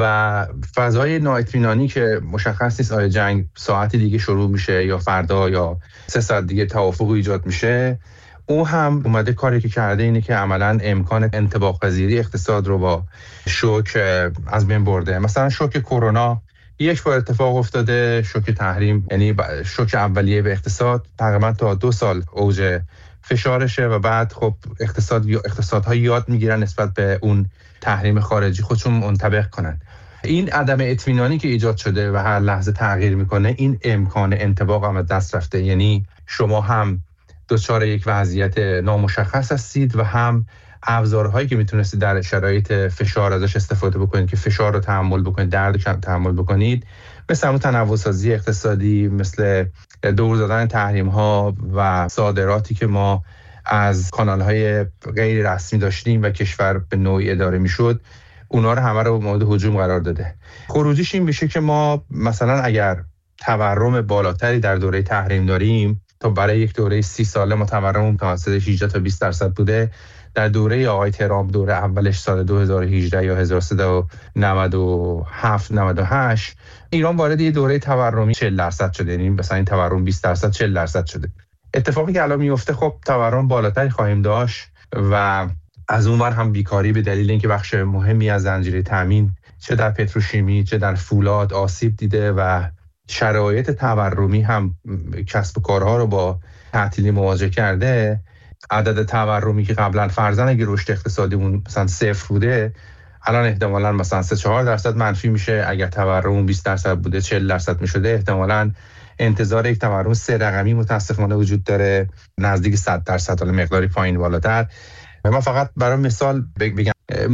و فضای نااطمینانی که مشخص نیست آیا جنگ ساعتی دیگه شروع میشه یا فردا یا سه ساعت دیگه توافق ایجاد میشه، او هم اومده کاری که کرده اینه که عملاً امکان انطباق پذیری اقتصاد رو با شوک از بین برده. مثلا شوک کرونا یک بار اتفاق افتاده، شوک تحریم یعنی شوک اولیه به اقتصاد تقریبا تا دو سال اوج فشارشه و بعد خب اقتصاد اقتصادها یاد میگیرن نسبت به اون تحریم خارجی خودشون منطبق کنن. این عدم اطمینانی که ایجاد شده و هر لحظه تغییر میکنه، این امکان انطباق هم دست رفته. یعنی شما هم دچار یک وضعیت نامشخص هستید و هم ابزارهایی که میتونستید در شرایط فشار ازش استفاده بکنید که فشار رو تحمل بکنید، درد رو تحمل بکنید، مثل همون تنوع‌سازی اقتصادی، مثل دور زدن تحریم ها و صادراتی که ما از کانال های غیر رسمی داشتیم و کشور به نوعی اداره میشد، اونا رو همه رو مورد هجوم قرار داده. خروجیش این میشه که ما مثلا اگر تورم بالاتری در دوره تحریم داریم، تا برای یک دوره سی ساله ما تورم متوسط هجده تا بیست درصد بوده، در دوره آقای ترامپ دوره اولش سال دو هزار و هجده یا هزار و سیصد و نود و هفت نود و هشت ایران وارد یه دوره تورمی چهل درصد شده. یعنی مثلا این تورم بیست درصد چهل درصد شده. اتفاقی که الان میفته خب تورم بالاتری خواهیم داشت و از اون ور هم بیکاری به دلیل اینکه بخش مهمی از زنجیره تامین چه در پتروشیمی چه در فولاد آسیب دیده و شرایط تورمی هم کسب و کارها رو با تعطیلی مواجه کرده، عدد تورمی که قبلا فرضاً اگه رشد اقتصادیمون مثلا صفر بوده، الان احتمالاً مثلا سه چهار درصد منفی میشه. اگر تورم بیست درصد بوده چهل درصد میشده، احتمالاً انتظار یک تورم سه رقمی متاسفانه وجود داره، نزدیک صد درصد، حالا مقداری پایین بالاتر. من فقط برای مثال بگم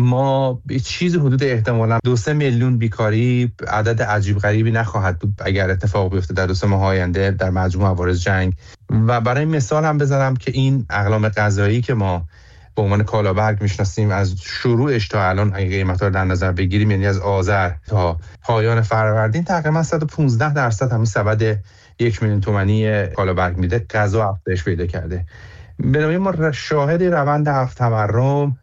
ما چیز حدود احتمالاً دو سه میلیون بیکاری، عدد عجیب غریبی نخواهد بود اگر اتفاق بیفته در دو سه ماه آینده در مجموع عوارض جنگ. و برای مثال هم بزنم که این اقلام غذایی که ما به عنوان کالابرگ میشناسیم، از شروعش تا الان اگه قیمت‌ها رو در نظر بگیریم، یعنی از آذر تا پایان فروردین تقریبا صد و پانزده درصد همین سبد یک میلیون تومانی کالابرگ میده غذا افزایش پیدا کرده. بنابراین ما شاهد روند تورم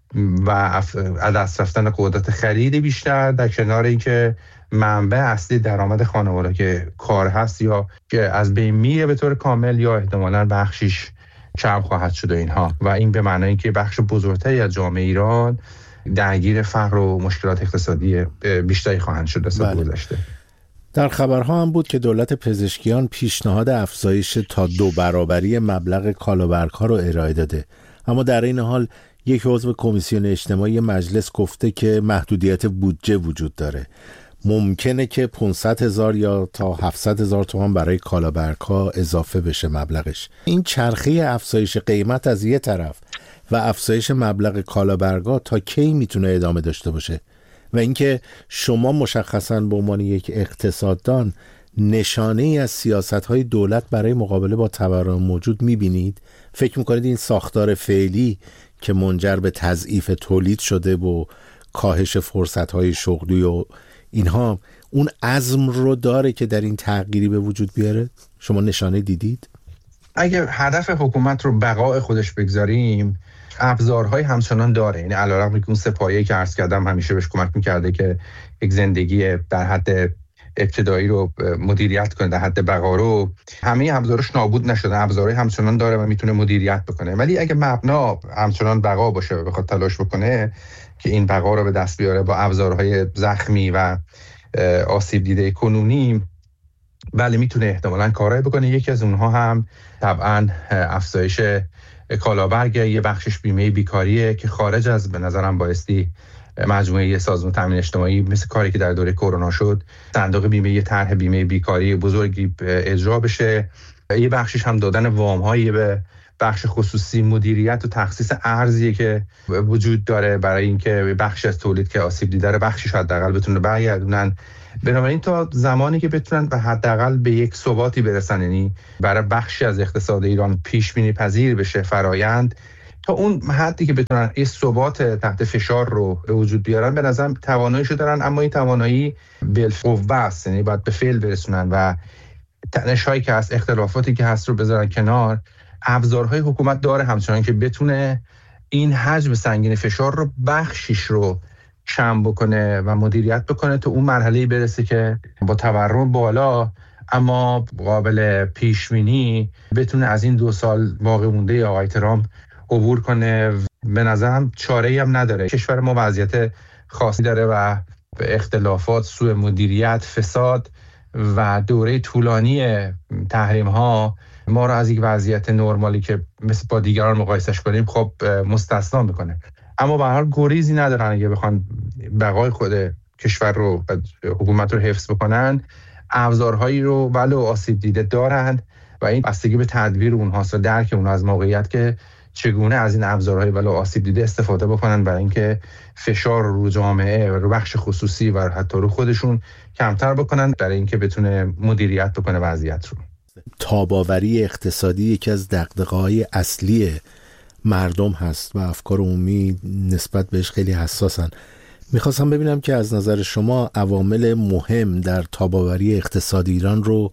و از دست رفتن قدرت خرید بیشتر در کنار اینکه منبع اصلی درآمد خانواده که کار هست یا که از بین میره به طور کامل یا احتمالاً بخشیش کم خواهد شد اینها، و این به معنی اینکه بخش بزرگتری از جامعه ایران درگیر فقر و مشکلات اقتصادی بیشتری خواهند شد از سال گذشته. در خبرها هم بود که دولت پزشکیان پیشنهاد افزایش تا دو برابری مبلغ کالابرگ‌ها رو ارائه داده، اما در این حال یک عضو کمیسیون اجتماعی مجلس گفته که محدودیت بودجه وجود داره. ممکنه که پانصد هزار یا تا هفتصد هزار تومان برای کالابرگ‌ها اضافه بشه مبلغش. این چرخه افزایش قیمت از یه طرف و افزایش مبلغ کالابرگ‌ها تا کی میتونه ادامه داشته باشه؟ و اینکه شما مشخصاً به عنوان یک اقتصاددان نشانه ای از سیاست‌های دولت برای مقابله با تورم موجود می‌بینید؟ فکر می‌کنید این ساختار فعلی که منجر به تضعیف تولید شده و کاهش فرصت‌های شغلی و اینها اون عزم رو داره که در این تغییری به وجود بیاره؟ شما نشانه دیدید؟ اگر هدف حکومت رو بقای خودش بگذاریم، ابزارهای همچنان داره. یعنی علیرغم که اون سه پایه‌ای که عرض کردم همیشه بهش کمک می‌کرده که یک زندگی در حد ابتدایی رو مدیریت کنه، در حد بقا رو، همه ابزارش نابود نشده، ابزارهای همچنان داره و میتونه مدیریت بکنه. ولی اگه مبنا همچنان بقا باشه و بخواد تلاش بکنه که این بقا رو به دست بیاره با ابزارهای زخمی و آسیب دیده کنونی، بله میتونه احتمالاً کارایی بکنه. یکی از اونها هم طبعاً افزایش کالابرگ، یه بخشش بیمه بیکاریه که خارج از به نظرم بایستی مجموعه سازمان تامین اجتماعی مثل کاری که در دوره کرونا شد، صندوق بیمه یه طرح بیمه بیکاری بزرگی اجرا بشه. یه بخشش هم دادن وام‌هایی به بخش خصوصی، مدیریت و تخصیص ارزی که وجود داره برای اینکه بخش از تولید که آسیب دیده رو بخشش حداقل بتونه برگردونن. بنابراین تا زمانی که بتونن به حداقل به یک ثباتی برسن، یعنی برای بخشی از اقتصاد ایران پیش بینی پذیر بشه فرایند، تا اون حدی که بتونن این ثبات تحت فشار رو به وجود بیارن، به نظر تواناییشو دارن. اما این توانایی بالقوه است، یعنی باید به فعل برسونن و تنش‌هایی که هست، اختلافاتی که هست رو بذارن کنار. ابزارهای حکومت داره همچنان که بتونه این حجم سنگین فشار رو بخشیش رو کم بکنه و مدیریت بکنه تا اون مرحله‌ای برسه که با تورم بالا اما قابل پیش بینی بتونه از این دو سال باقی مونده آقای ترامپ عبور کنه. به نظرم چاره‌ای هم نداره. کشور ما وضعیت خاصی داره و اختلافات، سوء مدیریت، فساد و دوره طولانی تحریم‌ها ما رو از یک وضعیت نرمالی که مثل با دیگران مقایسش کنیم خب مستثنا میکنه. اما به هر حال گریزی ندارن اگه بخوان بقای خود کشور رو، حکومت رو حفظ بکنن. ابزارهایی رو ولو آسیب دیده دارن و این بستگی به تدبیر اونهاست و درک اونها از موقعیت که چگونه از این ابزارهای ولو آسیب دیده استفاده بکنن برای اینکه فشار رو جامعه و رو بخش خصوصی و حتی رو خودشون کمتر بکنن، برای اینکه بتونه مدیریت بکنه وضعیت رو. تاباوری اقتصادی یکی از دغدغه‌های اصلی مردم هست و افکار عمومی نسبت بهش خیلی حساسن. میخواستم ببینم که از نظر شما عوامل مهم در تاباوری اقتصاد ایران رو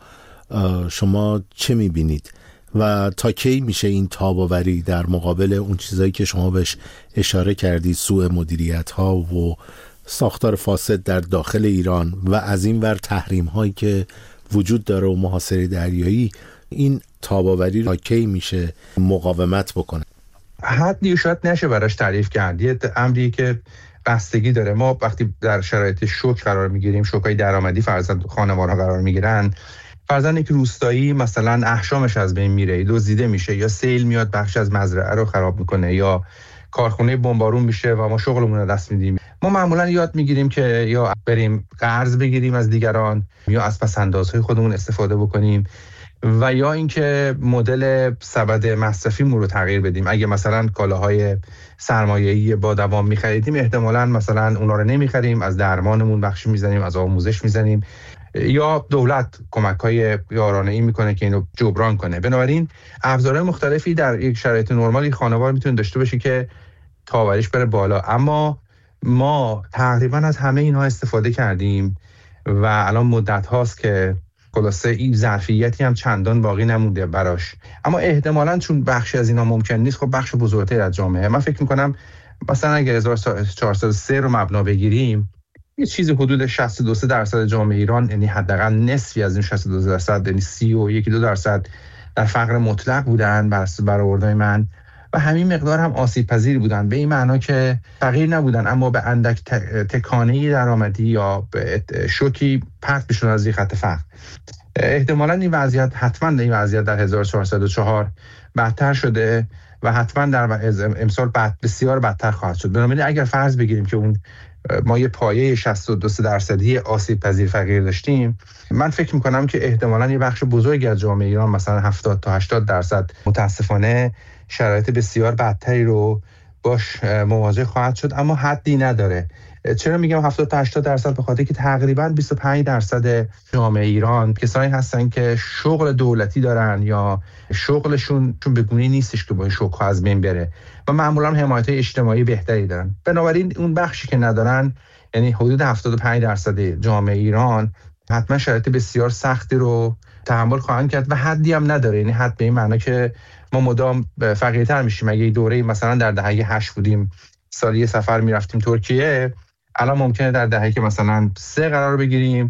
شما چه میبینید و تا کی میشه این تاباوری در مقابل اون چیزایی که شما بهش اشاره کردید، سوء مدیریت ها و ساختار فاسد در داخل ایران و از این ور تحریم هایی که وجود داره و محاصره دریایی، این تاباوری را کی میشه مقاومت بکنه؟ حدی شاید نشه براش تعریف کرد. یه امری که بستگی داره. ما وقتی در شرایط شوک قرار میگیریم، شوکای درآمدی فرضاً خانوارها قرار میگیرن، فرضاً یک روستایی مثلا احشامش از بین میره، دزدیده میشه، یا سیل میاد بخش از مزرعه رو خراب میکنه، یا کارخونه بمبارون میشه و ما شغلمون رو دست میدیم. ما معمولا یاد میگیریم که یا بریم قرض بگیریم از دیگران، یا از پس‌اندازهای خودمون استفاده بکنیم، و یا اینکه مدل سبد مصرفیمون رو تغییر بدیم. اگه مثلا کالاهای سرمایه‌ای با دوام می‌خریدیم، احتمالاً مثلا اونا رو نمی‌خریم، از درمانمون بخشی می‌زنیم، از آموزش می‌زنیم، یا دولت کمک‌های یارانه‌ای می‌کنه که اینو جبران کنه. بنابراین ابزارهای مختلفی در یک شرایط نرمال خانوار می‌تونه داشته باشه که تاوریش بره بالا. اما ما تقریباً از همه اینها استفاده کردیم و الان مدت هاست که خلاصه این ظرفیتی هم چندان باقی نمونده براش. اما احتمالاً چون بخشی از اینا ممکن نیست، خب بخش بزرگتری از جامعه، من فکر می‌کنم مثلا اگه هزار و چهارصد و سه رو مبنا بگیریم، یه چیز حدود شصت و دو درصد جامعه ایران، یعنی حداقل نصفی از این شصت و دو درصد، یعنی سی و یک دو درصد در فقر مطلق بودن بر اساس برآوردهای من، و همین مقدار هم آسیب پذیر بودن، به این معنا که فقیر نبودن اما به اندک تکانه‌ای درآمدی یا به شوکی پرت بشن از خط فقر. احتمالاً این وضعیت حتما این وضعیت در هزار و چهارصد و چهار بدتر شده و حتما در امسال بعد بسیار بدتر خواهد شد. بنابراین اگر فرض بگیریم که اون ما یه پایه شصت و دو درصدی آسیب پذیر فقیر داشتیم، من فکر میکنم که احتمالاً یه بخش بزرگی از جامعه ایران، مثلا هفتاد تا هشتاد درصد، متاسفانه شرایط بسیار بدتری رو باش مواجه خواهد شد. اما حدی نداره. چرا میگم هفتاد تا هشتاد درصد؟ به خاطر که تقریباً بیست و پنج درصد جامعه ایران کسانی هستن که شغل دولتی دارن یا شغلشون چون بگونی نیستش که با شوک از بین بره و معمولاً حمایت اجتماعی بهتری دارن. بنابراین اون بخشی که ندارن، یعنی حدود هفتاد و پنج درصد جامعه ایران، حتما شرایط بسیار سختی رو تحمل خواهند کرد و حدی هم نداره. یعنی حد به این معنی که ما مدام فقیرتر میشیم. اگه دوره مثلا در دهه هشت بودیم، سالی یه سفر میرفتیم ترکیه، الان ممکنه در دهه که مثلا سه قرار بگیریم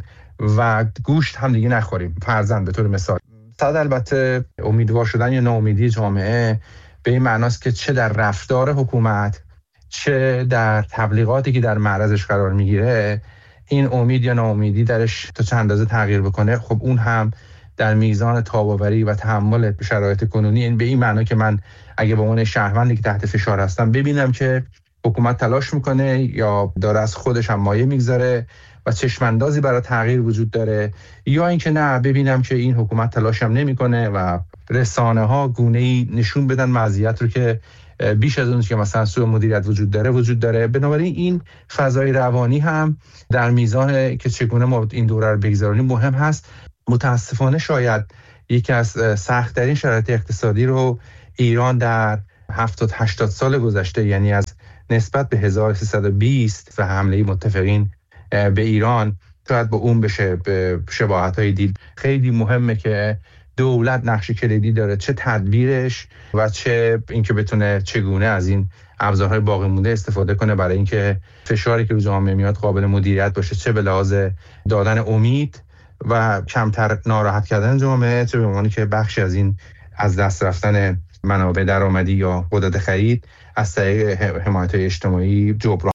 و گوشت هم دیگه نخوریم، فرضاً به طور مثال. صد البته امیدوار شدن یا ناامیدی جامعه به این معناست که چه در رفتار حکومت، چه در تبلیغاتی که در معرضش قرار میگیره، این امید یا ناامیدی درش تا چند اندازه تغییر بکنه، خب اون هم در میزان تاب‌آوری و تحمل شرایط کنونی، این به این معنا که من اگه به عنوان شهروندی که تحت فشار هستم ببینم که حکومت تلاش میکنه یا داره از خودش هم مایه میگذاره و چشماندازی برای تغییر وجود داره، یا اینکه نه ببینم که این حکومت تلاش هم نمیکنه و رسانه ها گونه‌ای نشون بدن مزیت رو که بیش از اون که مثلا سوء مدیریت وجود داره وجود داره. بنابراین این فضای روانی هم در میزان که چگونه ما این دوره رو بگذرونیم مهم هست. متاسفانه شاید یکی از سخت‌ترین شرایط اقتصادی رو ایران در هفتاد هشتاد سال گذشته، یعنی از نسبت به هزار و سیصد و بیست و حمله متفقین به ایران، شاید با اون بشه به شباهت‌های دید. خیلی مهمه که دولت نقش کلیدی داره، چه تدبیرش و چه اینکه بتونه چگونه از این ابزارهای باقی مونده استفاده کنه برای اینکه فشاری که رو جامعه میاد قابل مدیریت باشه، چه به لحاظ دادن امید و کمتر ناراحت کردن جامعه، چه به معنی که بخشی از این از دست رفتن منابع درآمدی یا قدرت خرید از طریق حمایت اجتماعی جبران.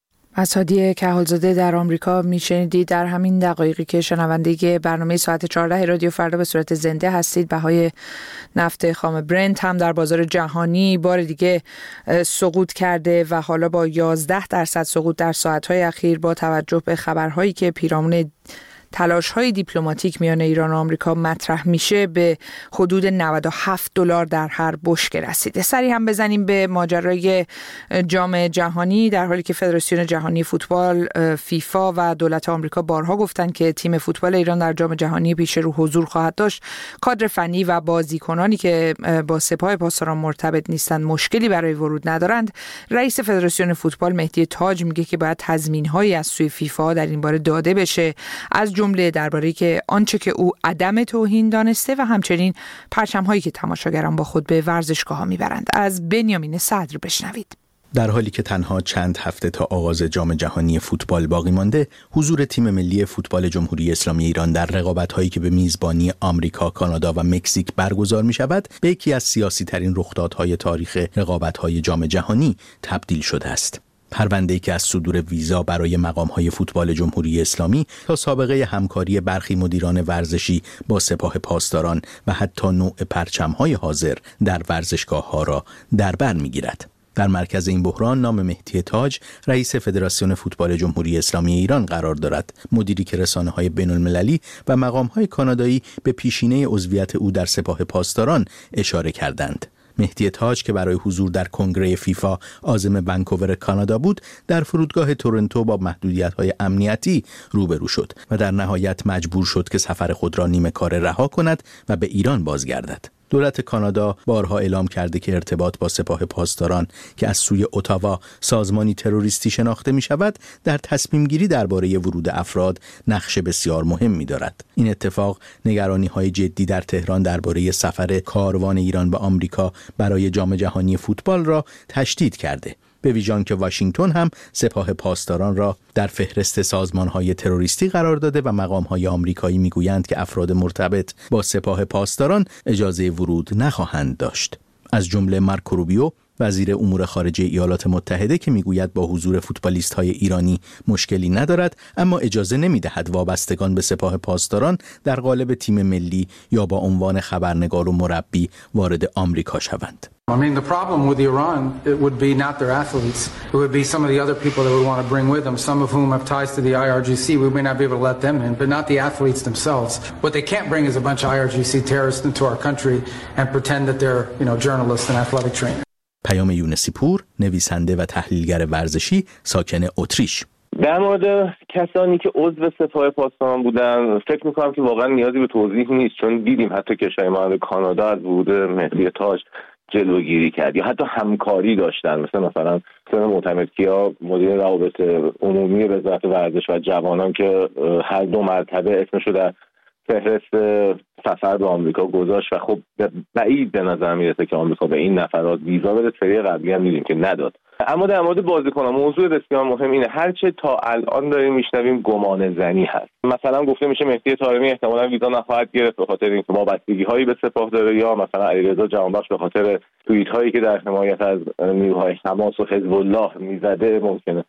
اسادی کهالزاده در آمریکا میشنیدید. در همین دقایقی که شنونده برنامه ساعت چهارده رادیو فردا به صورت زنده هستید، بهای نفت خام برنت هم در بازار جهانی بار دیگه سقوط کرده و حالا با یازده درصد سقوط در ساعت‌های اخیر با توجه به خبرهایی که پیرامون تلاش‌های دیپلماتیک میان ایران و آمریکا مطرح میشه به حدود نود و هفت دلار در هر بشکه رسیده. سری هم بزنیم به ماجرای جام جهانی، در حالی که فدراسیون جهانی فوتبال فیفا و دولت آمریکا بارها گفتن که تیم فوتبال ایران در جام جهانی پیش رو حضور خواهد داشت، کادر فنی و بازیکنانی که با سپاه پاسداران مرتبط نیستند مشکلی برای ورود ندارند. رئیس فدراسیون فوتبال مهدی تاج میگه که باید تضمین‌هایی از سوی فیفا در این باره داده بشه، از جمله درباره که آنچه که او عدم توهین دانسته و همچنین پرچم‌هایی که تماشاگران با خود به ورزشگاه‌ها میبرند. از بنیامین صدر بشنوید. در حالی که تنها چند هفته تا آغاز جام جهانی فوتبال باقی مانده، حضور تیم ملی فوتبال جمهوری اسلامی ایران در رقابت‌هایی که به میزبانی آمریکا، کانادا و مکزیک برگزار می‌شود، به یکی از سیاسی‌ترین رخدادهای تاریخ رقابت‌های جام جهانی تبدیل شده است. پرونده‌ای که از صدور ویزا برای مقام‌های فوتبال جمهوری اسلامی تا سابقه همکاری برخی مدیران ورزشی با سپاه پاسداران و حتی نوع پرچم‌های حاضر در ورزشگاه‌ها را در بر می‌گیرد. در مرکز این بحران نام مهدی تاج، رئیس فدراسیون فوتبال جمهوری اسلامی ایران قرار دارد، مدیری که رسانه‌های بین‌المللی و مقام‌های کانادایی به پیشینه عضویت او در سپاه پاسداران اشاره کردند. مهدی تاج که برای حضور در کنگره فیفا عازم ونکوور کانادا بود، در فرودگاه تورنتو با محدودیت‌های امنیتی روبرو شد و در نهایت مجبور شد که سفر خود را نیمه کاره رها کند و به ایران بازگردد. دولت کانادا بارها اعلام کرده که ارتباط با سپاه پاسداران که از سوی اتاوا سازمانی تروریستی شناخته می شود، در تصمیم گیری درباره ورود افراد نقش بسیار مهم می دارد. این اتفاق نگرانی های جدی در تهران درباره سفر کاروان ایران به آمریکا برای جام جهانی فوتبال را تشدید کرده، به ویژه که واشنگتن هم سپاه پاسداران را در فهرست سازمان‌های تروریستی قرار داده و مقام‌های آمریکایی می‌گویند که افراد مرتبط با سپاه پاسداران اجازه ورود نخواهند داشت. از جمله مارکو روبیو، وزیر امور خارجه ایالات متحده، که میگوید با حضور فوتبالیست‌های ایرانی مشکلی ندارد، اما اجازه نمی‌دهد وابستگان به سپاه پاسداران در قالب تیم ملی یا با عنوان خبرنگار و مربی وارد آمریکا شوند. I mean, the problem with Iran, it would be not their athletes. It would be some of the other people that would want to bring with them, some of whom have ties to the I R G C. We may not be able to let them in, but not the athletes themselves. What they can't bring is a bunch of I R G C terrorists into our country and pretend that they're, you know, journalists and athletic trainers. پیام یونسی پور، نویسنده و تحلیلگر ورزشی، ساکن اتریش. در مورد کسانی که عضو سپاه پاسداران بودن، فکر میکنم که واقعا نیازی به توضیح نیست، چون دیدیم حتی کشور مانند کانادا از ورود مهدی تاج جلوگیری کرد یا حتی همکاری داشتن، مثل مثلا سن معتمدکیا مدیر روابط عمومی وزارت ورزش و جوانان که هر دو مرتبه اسمش رو در فهرست سفر به آمریکا گذاشت و خب بعید به نظر میرسه که آمریکا به این نفرات ویزا بده. سری قبلی هم دیدیم که نداد. اما در مورد بازیکنان موضوع بسیار مهم اینه، هرچه تا الان داریم میشنویم گمان زنی هست. مثلا گفته میشه مهدی طارمی احتمالاً ویزا نخواهد گرفت به خاطر اینکه وابستگی هایی به سپاه داره، یا مثلا علیرضا جهانبخش به خاطر توییت هایی که در حمایت از نیروهای حماس و حزب الله میزده ممکنه.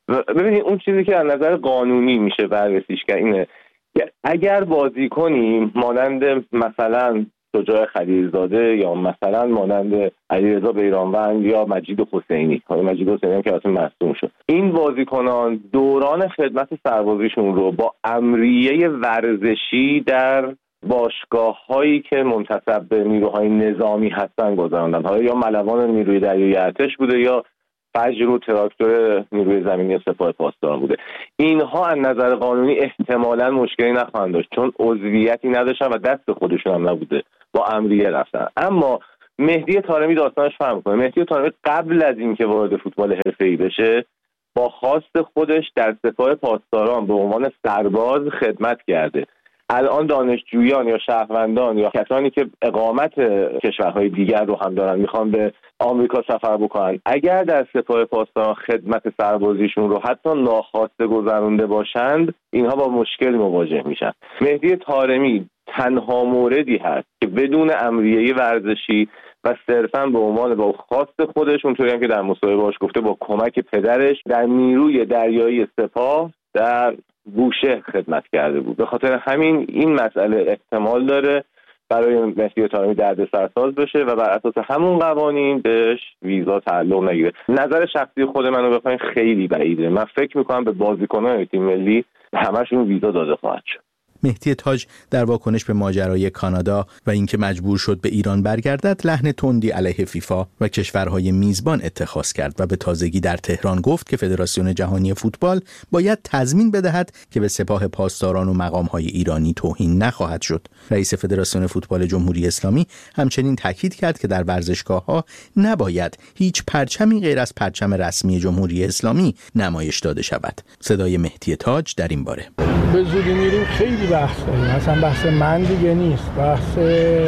ببینید اون چیزی که از نظر قانونی میشه بررسیش کرد اینه که اگر بازیکنی مانند مثلا شجاع خلیلزاده یا مثلا مانند علیرضا بیرانوند یا مجید حسینی، مجید حسینی هم که اصلا مصدوم شد، این بازیکنان دوران خدمت سربازیشون رو با امریه ورزشی در باشگاه هایی که منتسب به نیروهای نظامی هستن گذراندن، حالا یا ملوان نیروی دریایی ارتش بوده یا فجر و تراکتور نیروی زمینی سپاه پاسداران بوده. اینها از نظر قانونی احتمالاً مشکلی نخواهند داشت چون عضویتی نداشتن و دست خودشون هم نبوده، با امریه رفتن. اما مهدی طارمی داستانش فرق می‌کنه. مهدی طارمی قبل از اینکه وارد فوتبال حرفه‌ای بشه با خواست خودش در سپاه پاسداران به عنوان سرباز خدمت کرده. الان دانشجویان یا شهروندان یا کسانی که اقامت کشورهای دیگر رو هم دارن میخوان به آمریکا سفر بکنن، اگر در سپاه پاسداران خدمت سربازیشون رو حتی ناخواسته گذرونده باشند، اینها با مشکل مواجه میشن. مهدی طارمی تنها موردی هست که بدون امریه ورزشی و صرفاً به عنوان با خواست خودش، اونطوری هم که در مصاحبه باش گفته، با کمک پدرش در نیروی دریایی سپاه در بوشهر خدمت کرده بود. به خاطر همین این مسئله احتمال داره برای مهدی طارمی دردسرساز بشه و بر اساس همون قوانین بهش ویزا تعلق نگیره. نظر شخصی خود منو بخواین خیلی بعیده. من فکر میکنم به بازیکنان تیم ملی همشون ویزا داده خواهد شد. مهدی تاج در واکنش به ماجرای کانادا و اینکه مجبور شد به ایران برگردد، لحن تندی علیه فیفا و کشورهای میزبان اتخاذ کرد و به تازگی در تهران گفت که فدراسیون جهانی فوتبال باید تضمین بدهد که به سپاه پاسداران و مقامهای ایرانی توهین نخواهد شد. رئیس فدراسیون فوتبال جمهوری اسلامی همچنین تاکید کرد که در ورزشگاه‌ها نباید هیچ پرچمی غیر از پرچم رسمی جمهوری اسلامی نمایش داده شود. صدای مهدی تاج در این باره: به زودی میریم خیلی بحث داریم، مثلا بحث من دیگه نیست، بحث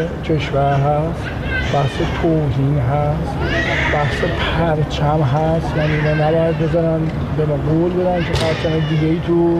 کشور هست، بحث توهین هست، بحث پرچم هست. یعنی اینا نباید بذارن به ما قول بدن که پرچم دیگه ای تو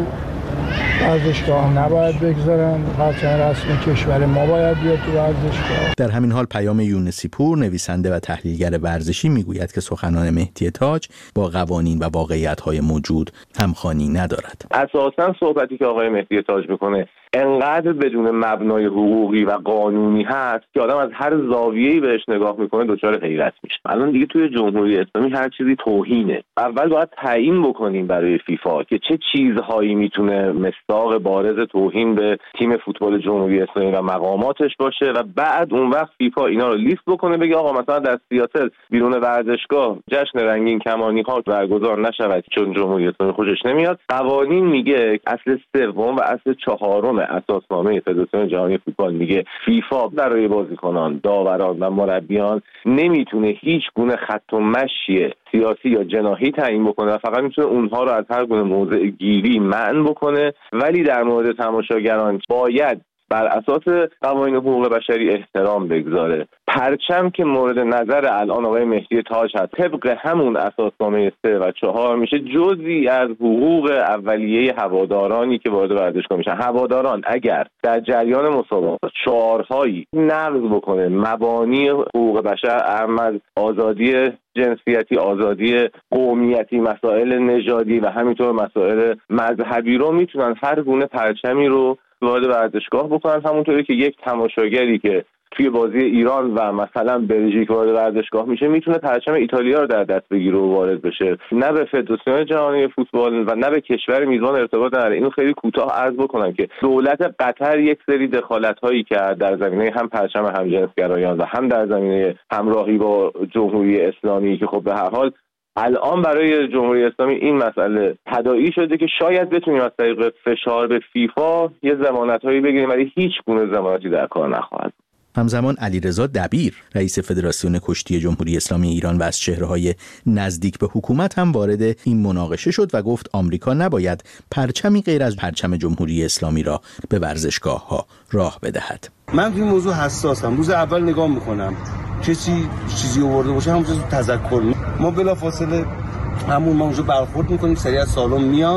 ورزشگاه نباید بگذارن، پرچم رسمی کشور ما باید بیاد تو ورزشگاه. در همین حال پیام یونسی پور، نویسنده و تحلیلگر ورزشی، میگوید که سخنان مهدی تاج با قوانین و واقعیت‌های موجود همخوانی ندارد. اساساً صحبتی که آقای مهدی تاج میکنه انقدر بدون مبنای حقوقی و قانونی هست که آدم از هر زاویه‌ای بهش نگاه میکنه دچار حیرت میشه. الان دیگه توی جمهوری اسلامی هر چیزی توهینه. اول باید تعیین بکنیم برای فیفا که چه چیزهایی میتونه مصداق بارز توهین به تیم فوتبال جمهوری اسلامی و مقاماتش باشه و بعد اون وقت فیفا اینا رو لیست بکنه، بگه آقا مثلا در سیاتل بیرون ورزشگاه جشن رنگین کمانی ها برگزار نشود چون جمهوری اسلامی خوشش نمیاد. قوانین میگه اصل سوم و اصل چهارم اساسنامه فدراسیون جهانی فوتبال میگه فیفا برای بازیکنان، داوران و مربیان نمیتونه هیچ گونه خط و مشی سیاسی یا جناحی تعیین بکنه و فقط میتونه اونها رو از هر گونه موضع گیری منع بکنه، ولی در مورد تماشاگران باید بر اساس قوانین حقوق بشری احترام بگذاره. پرچم که مورد نظر الان آقای مهدی تاج هست، طبق همون اساسنامه سه و چهار میشه جزئی از حقوق اولیه هوادارانی که وارد ورزشگاه میشن. هواداران اگر در جریان مسابقات شعارهایی نقض بکنه مبانی حقوق بشر، اهم از آزادی جنسیتی، آزادی قومیتی، مسائل نژادی و همینطور مسائل مذهبی رو، میتونن هر گونه پرچمی رو وارد ورزشگاه بکنن. همونطوری که یک تماشاگری که توی بازی ایران و مثلا بلژیک وارد ورزشگاه میشه میتونه پرچم ایتالیا رو در دست بگیره و وارد بشه. نه به فدراسیون جهانی فوتبال و نه به کشور میزبان ارتباط نداره. اینو خیلی کوتاه عرض بکنم که دولت قطر یک سری دخالت‌هایی کرد در زمینه هم پرچم همجنسگرایان و هم در زمینه همراهی با جمهوری اسلامی که خب به هر حال الان برای جمهوری اسلامی این مسئله تداعی شده که شاید بتونیم از طریق فشار به فیفا یه ضمانت‌هایی بگیریم، ولی هیچ گونه ضمانتی در کار نخواهد. همزمان علیرضا دبیر، رئیس فدراسیون کشتی جمهوری اسلامی ایران و از چهره‌های نزدیک به حکومت هم وارد این مناقشه شد و گفت آمریکا نباید پرچمی غیر از پرچم جمهوری اسلامی را به ورزشگاه‌ها راه بدهد. من توی موضوع حساسم. روز اول نگاه میکنم کسی چیزی آورده باشه همونجا تذکر ما بلافاصله همون ما اونجا برخورد میکنیم، سریع از سالن میان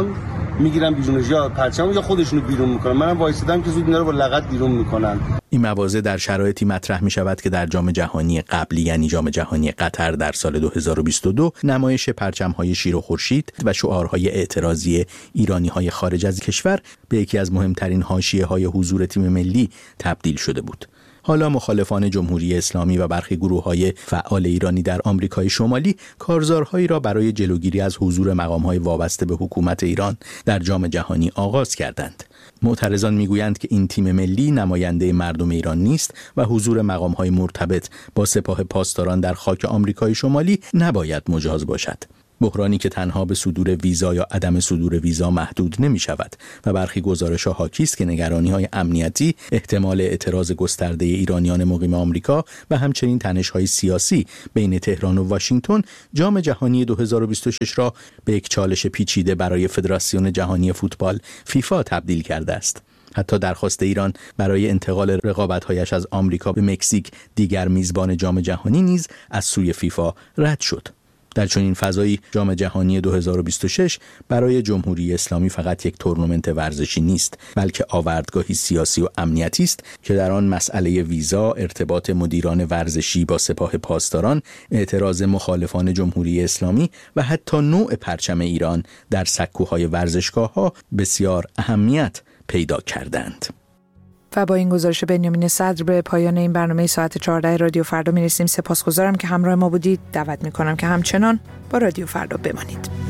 میگیرن بیرونش، یا پرچم یا خودشونو بیرون میکنن. منم وایسادم که زود اینا رو با لغت بیرون میکنن. این مواضع در شرایطی مطرح می شود که در جام جهانی قبلی یعنی جام جهانی قطر در سال دو هزار و بیست و دو نمایش پرچم‌های شیر و خورشید و شعارهای اعتراضی ایرانی‌های خارج از کشور به یکی از مهمترین حاشیه‌های حضور تیم ملی تبدیل شده بود. حالا مخالفان جمهوری اسلامی و برخی گروه‌های فعال ایرانی در آمریکای شمالی کارزارهایی را برای جلوگیری از حضور مقام‌های وابسته به حکومت ایران در جام جهانی آغاز کردند. معترضان میگویند که این تیم ملی نماینده مردم ایران نیست و حضور مقام‌های مرتبط با سپاه پاسداران در خاک آمریکای شمالی نباید مجاز باشد. بحرانی که تنها به صدور ویزا یا عدم صدور ویزا محدود نمی شود و برخی گزارش‌ها حاکی است که نگرانی‌های امنیتی، احتمال اعتراض گسترده ایرانیان مقیم آمریکا و همچنین تنش‌های سیاسی بین تهران و واشنگتن جام جهانی دو هزار و بیست و شش را به یک چالش پیچیده برای فدراسیون جهانی فوتبال فیفا تبدیل کرده است. حتی درخواست ایران برای انتقال رقابت‌هایش از آمریکا به مکزیک، دیگر میزبان جام جهانی، نیز از سوی فیفا رد شد. در چنین فضایی جام جهانی دو هزار و بیست و شش برای جمهوری اسلامی فقط یک تورنمنت ورزشی نیست، بلکه آوردگاهی سیاسی و امنیتی است که در آن مسئله ویزا، ارتباط مدیران ورزشی با سپاه پاسداران، اعتراض مخالفان جمهوری اسلامی و حتی نوع پرچم ایران در سکوهای ورزشگاه‌ها بسیار اهمیت پیدا کردند. و با این گزارش بنیامین صدر به پایان این برنامه ساعت چهارده رادیو فردا میرسیم. سپاسگزارم که همراه ما بودید. دعوت میکنم که همچنان با رادیو فردا بمانید.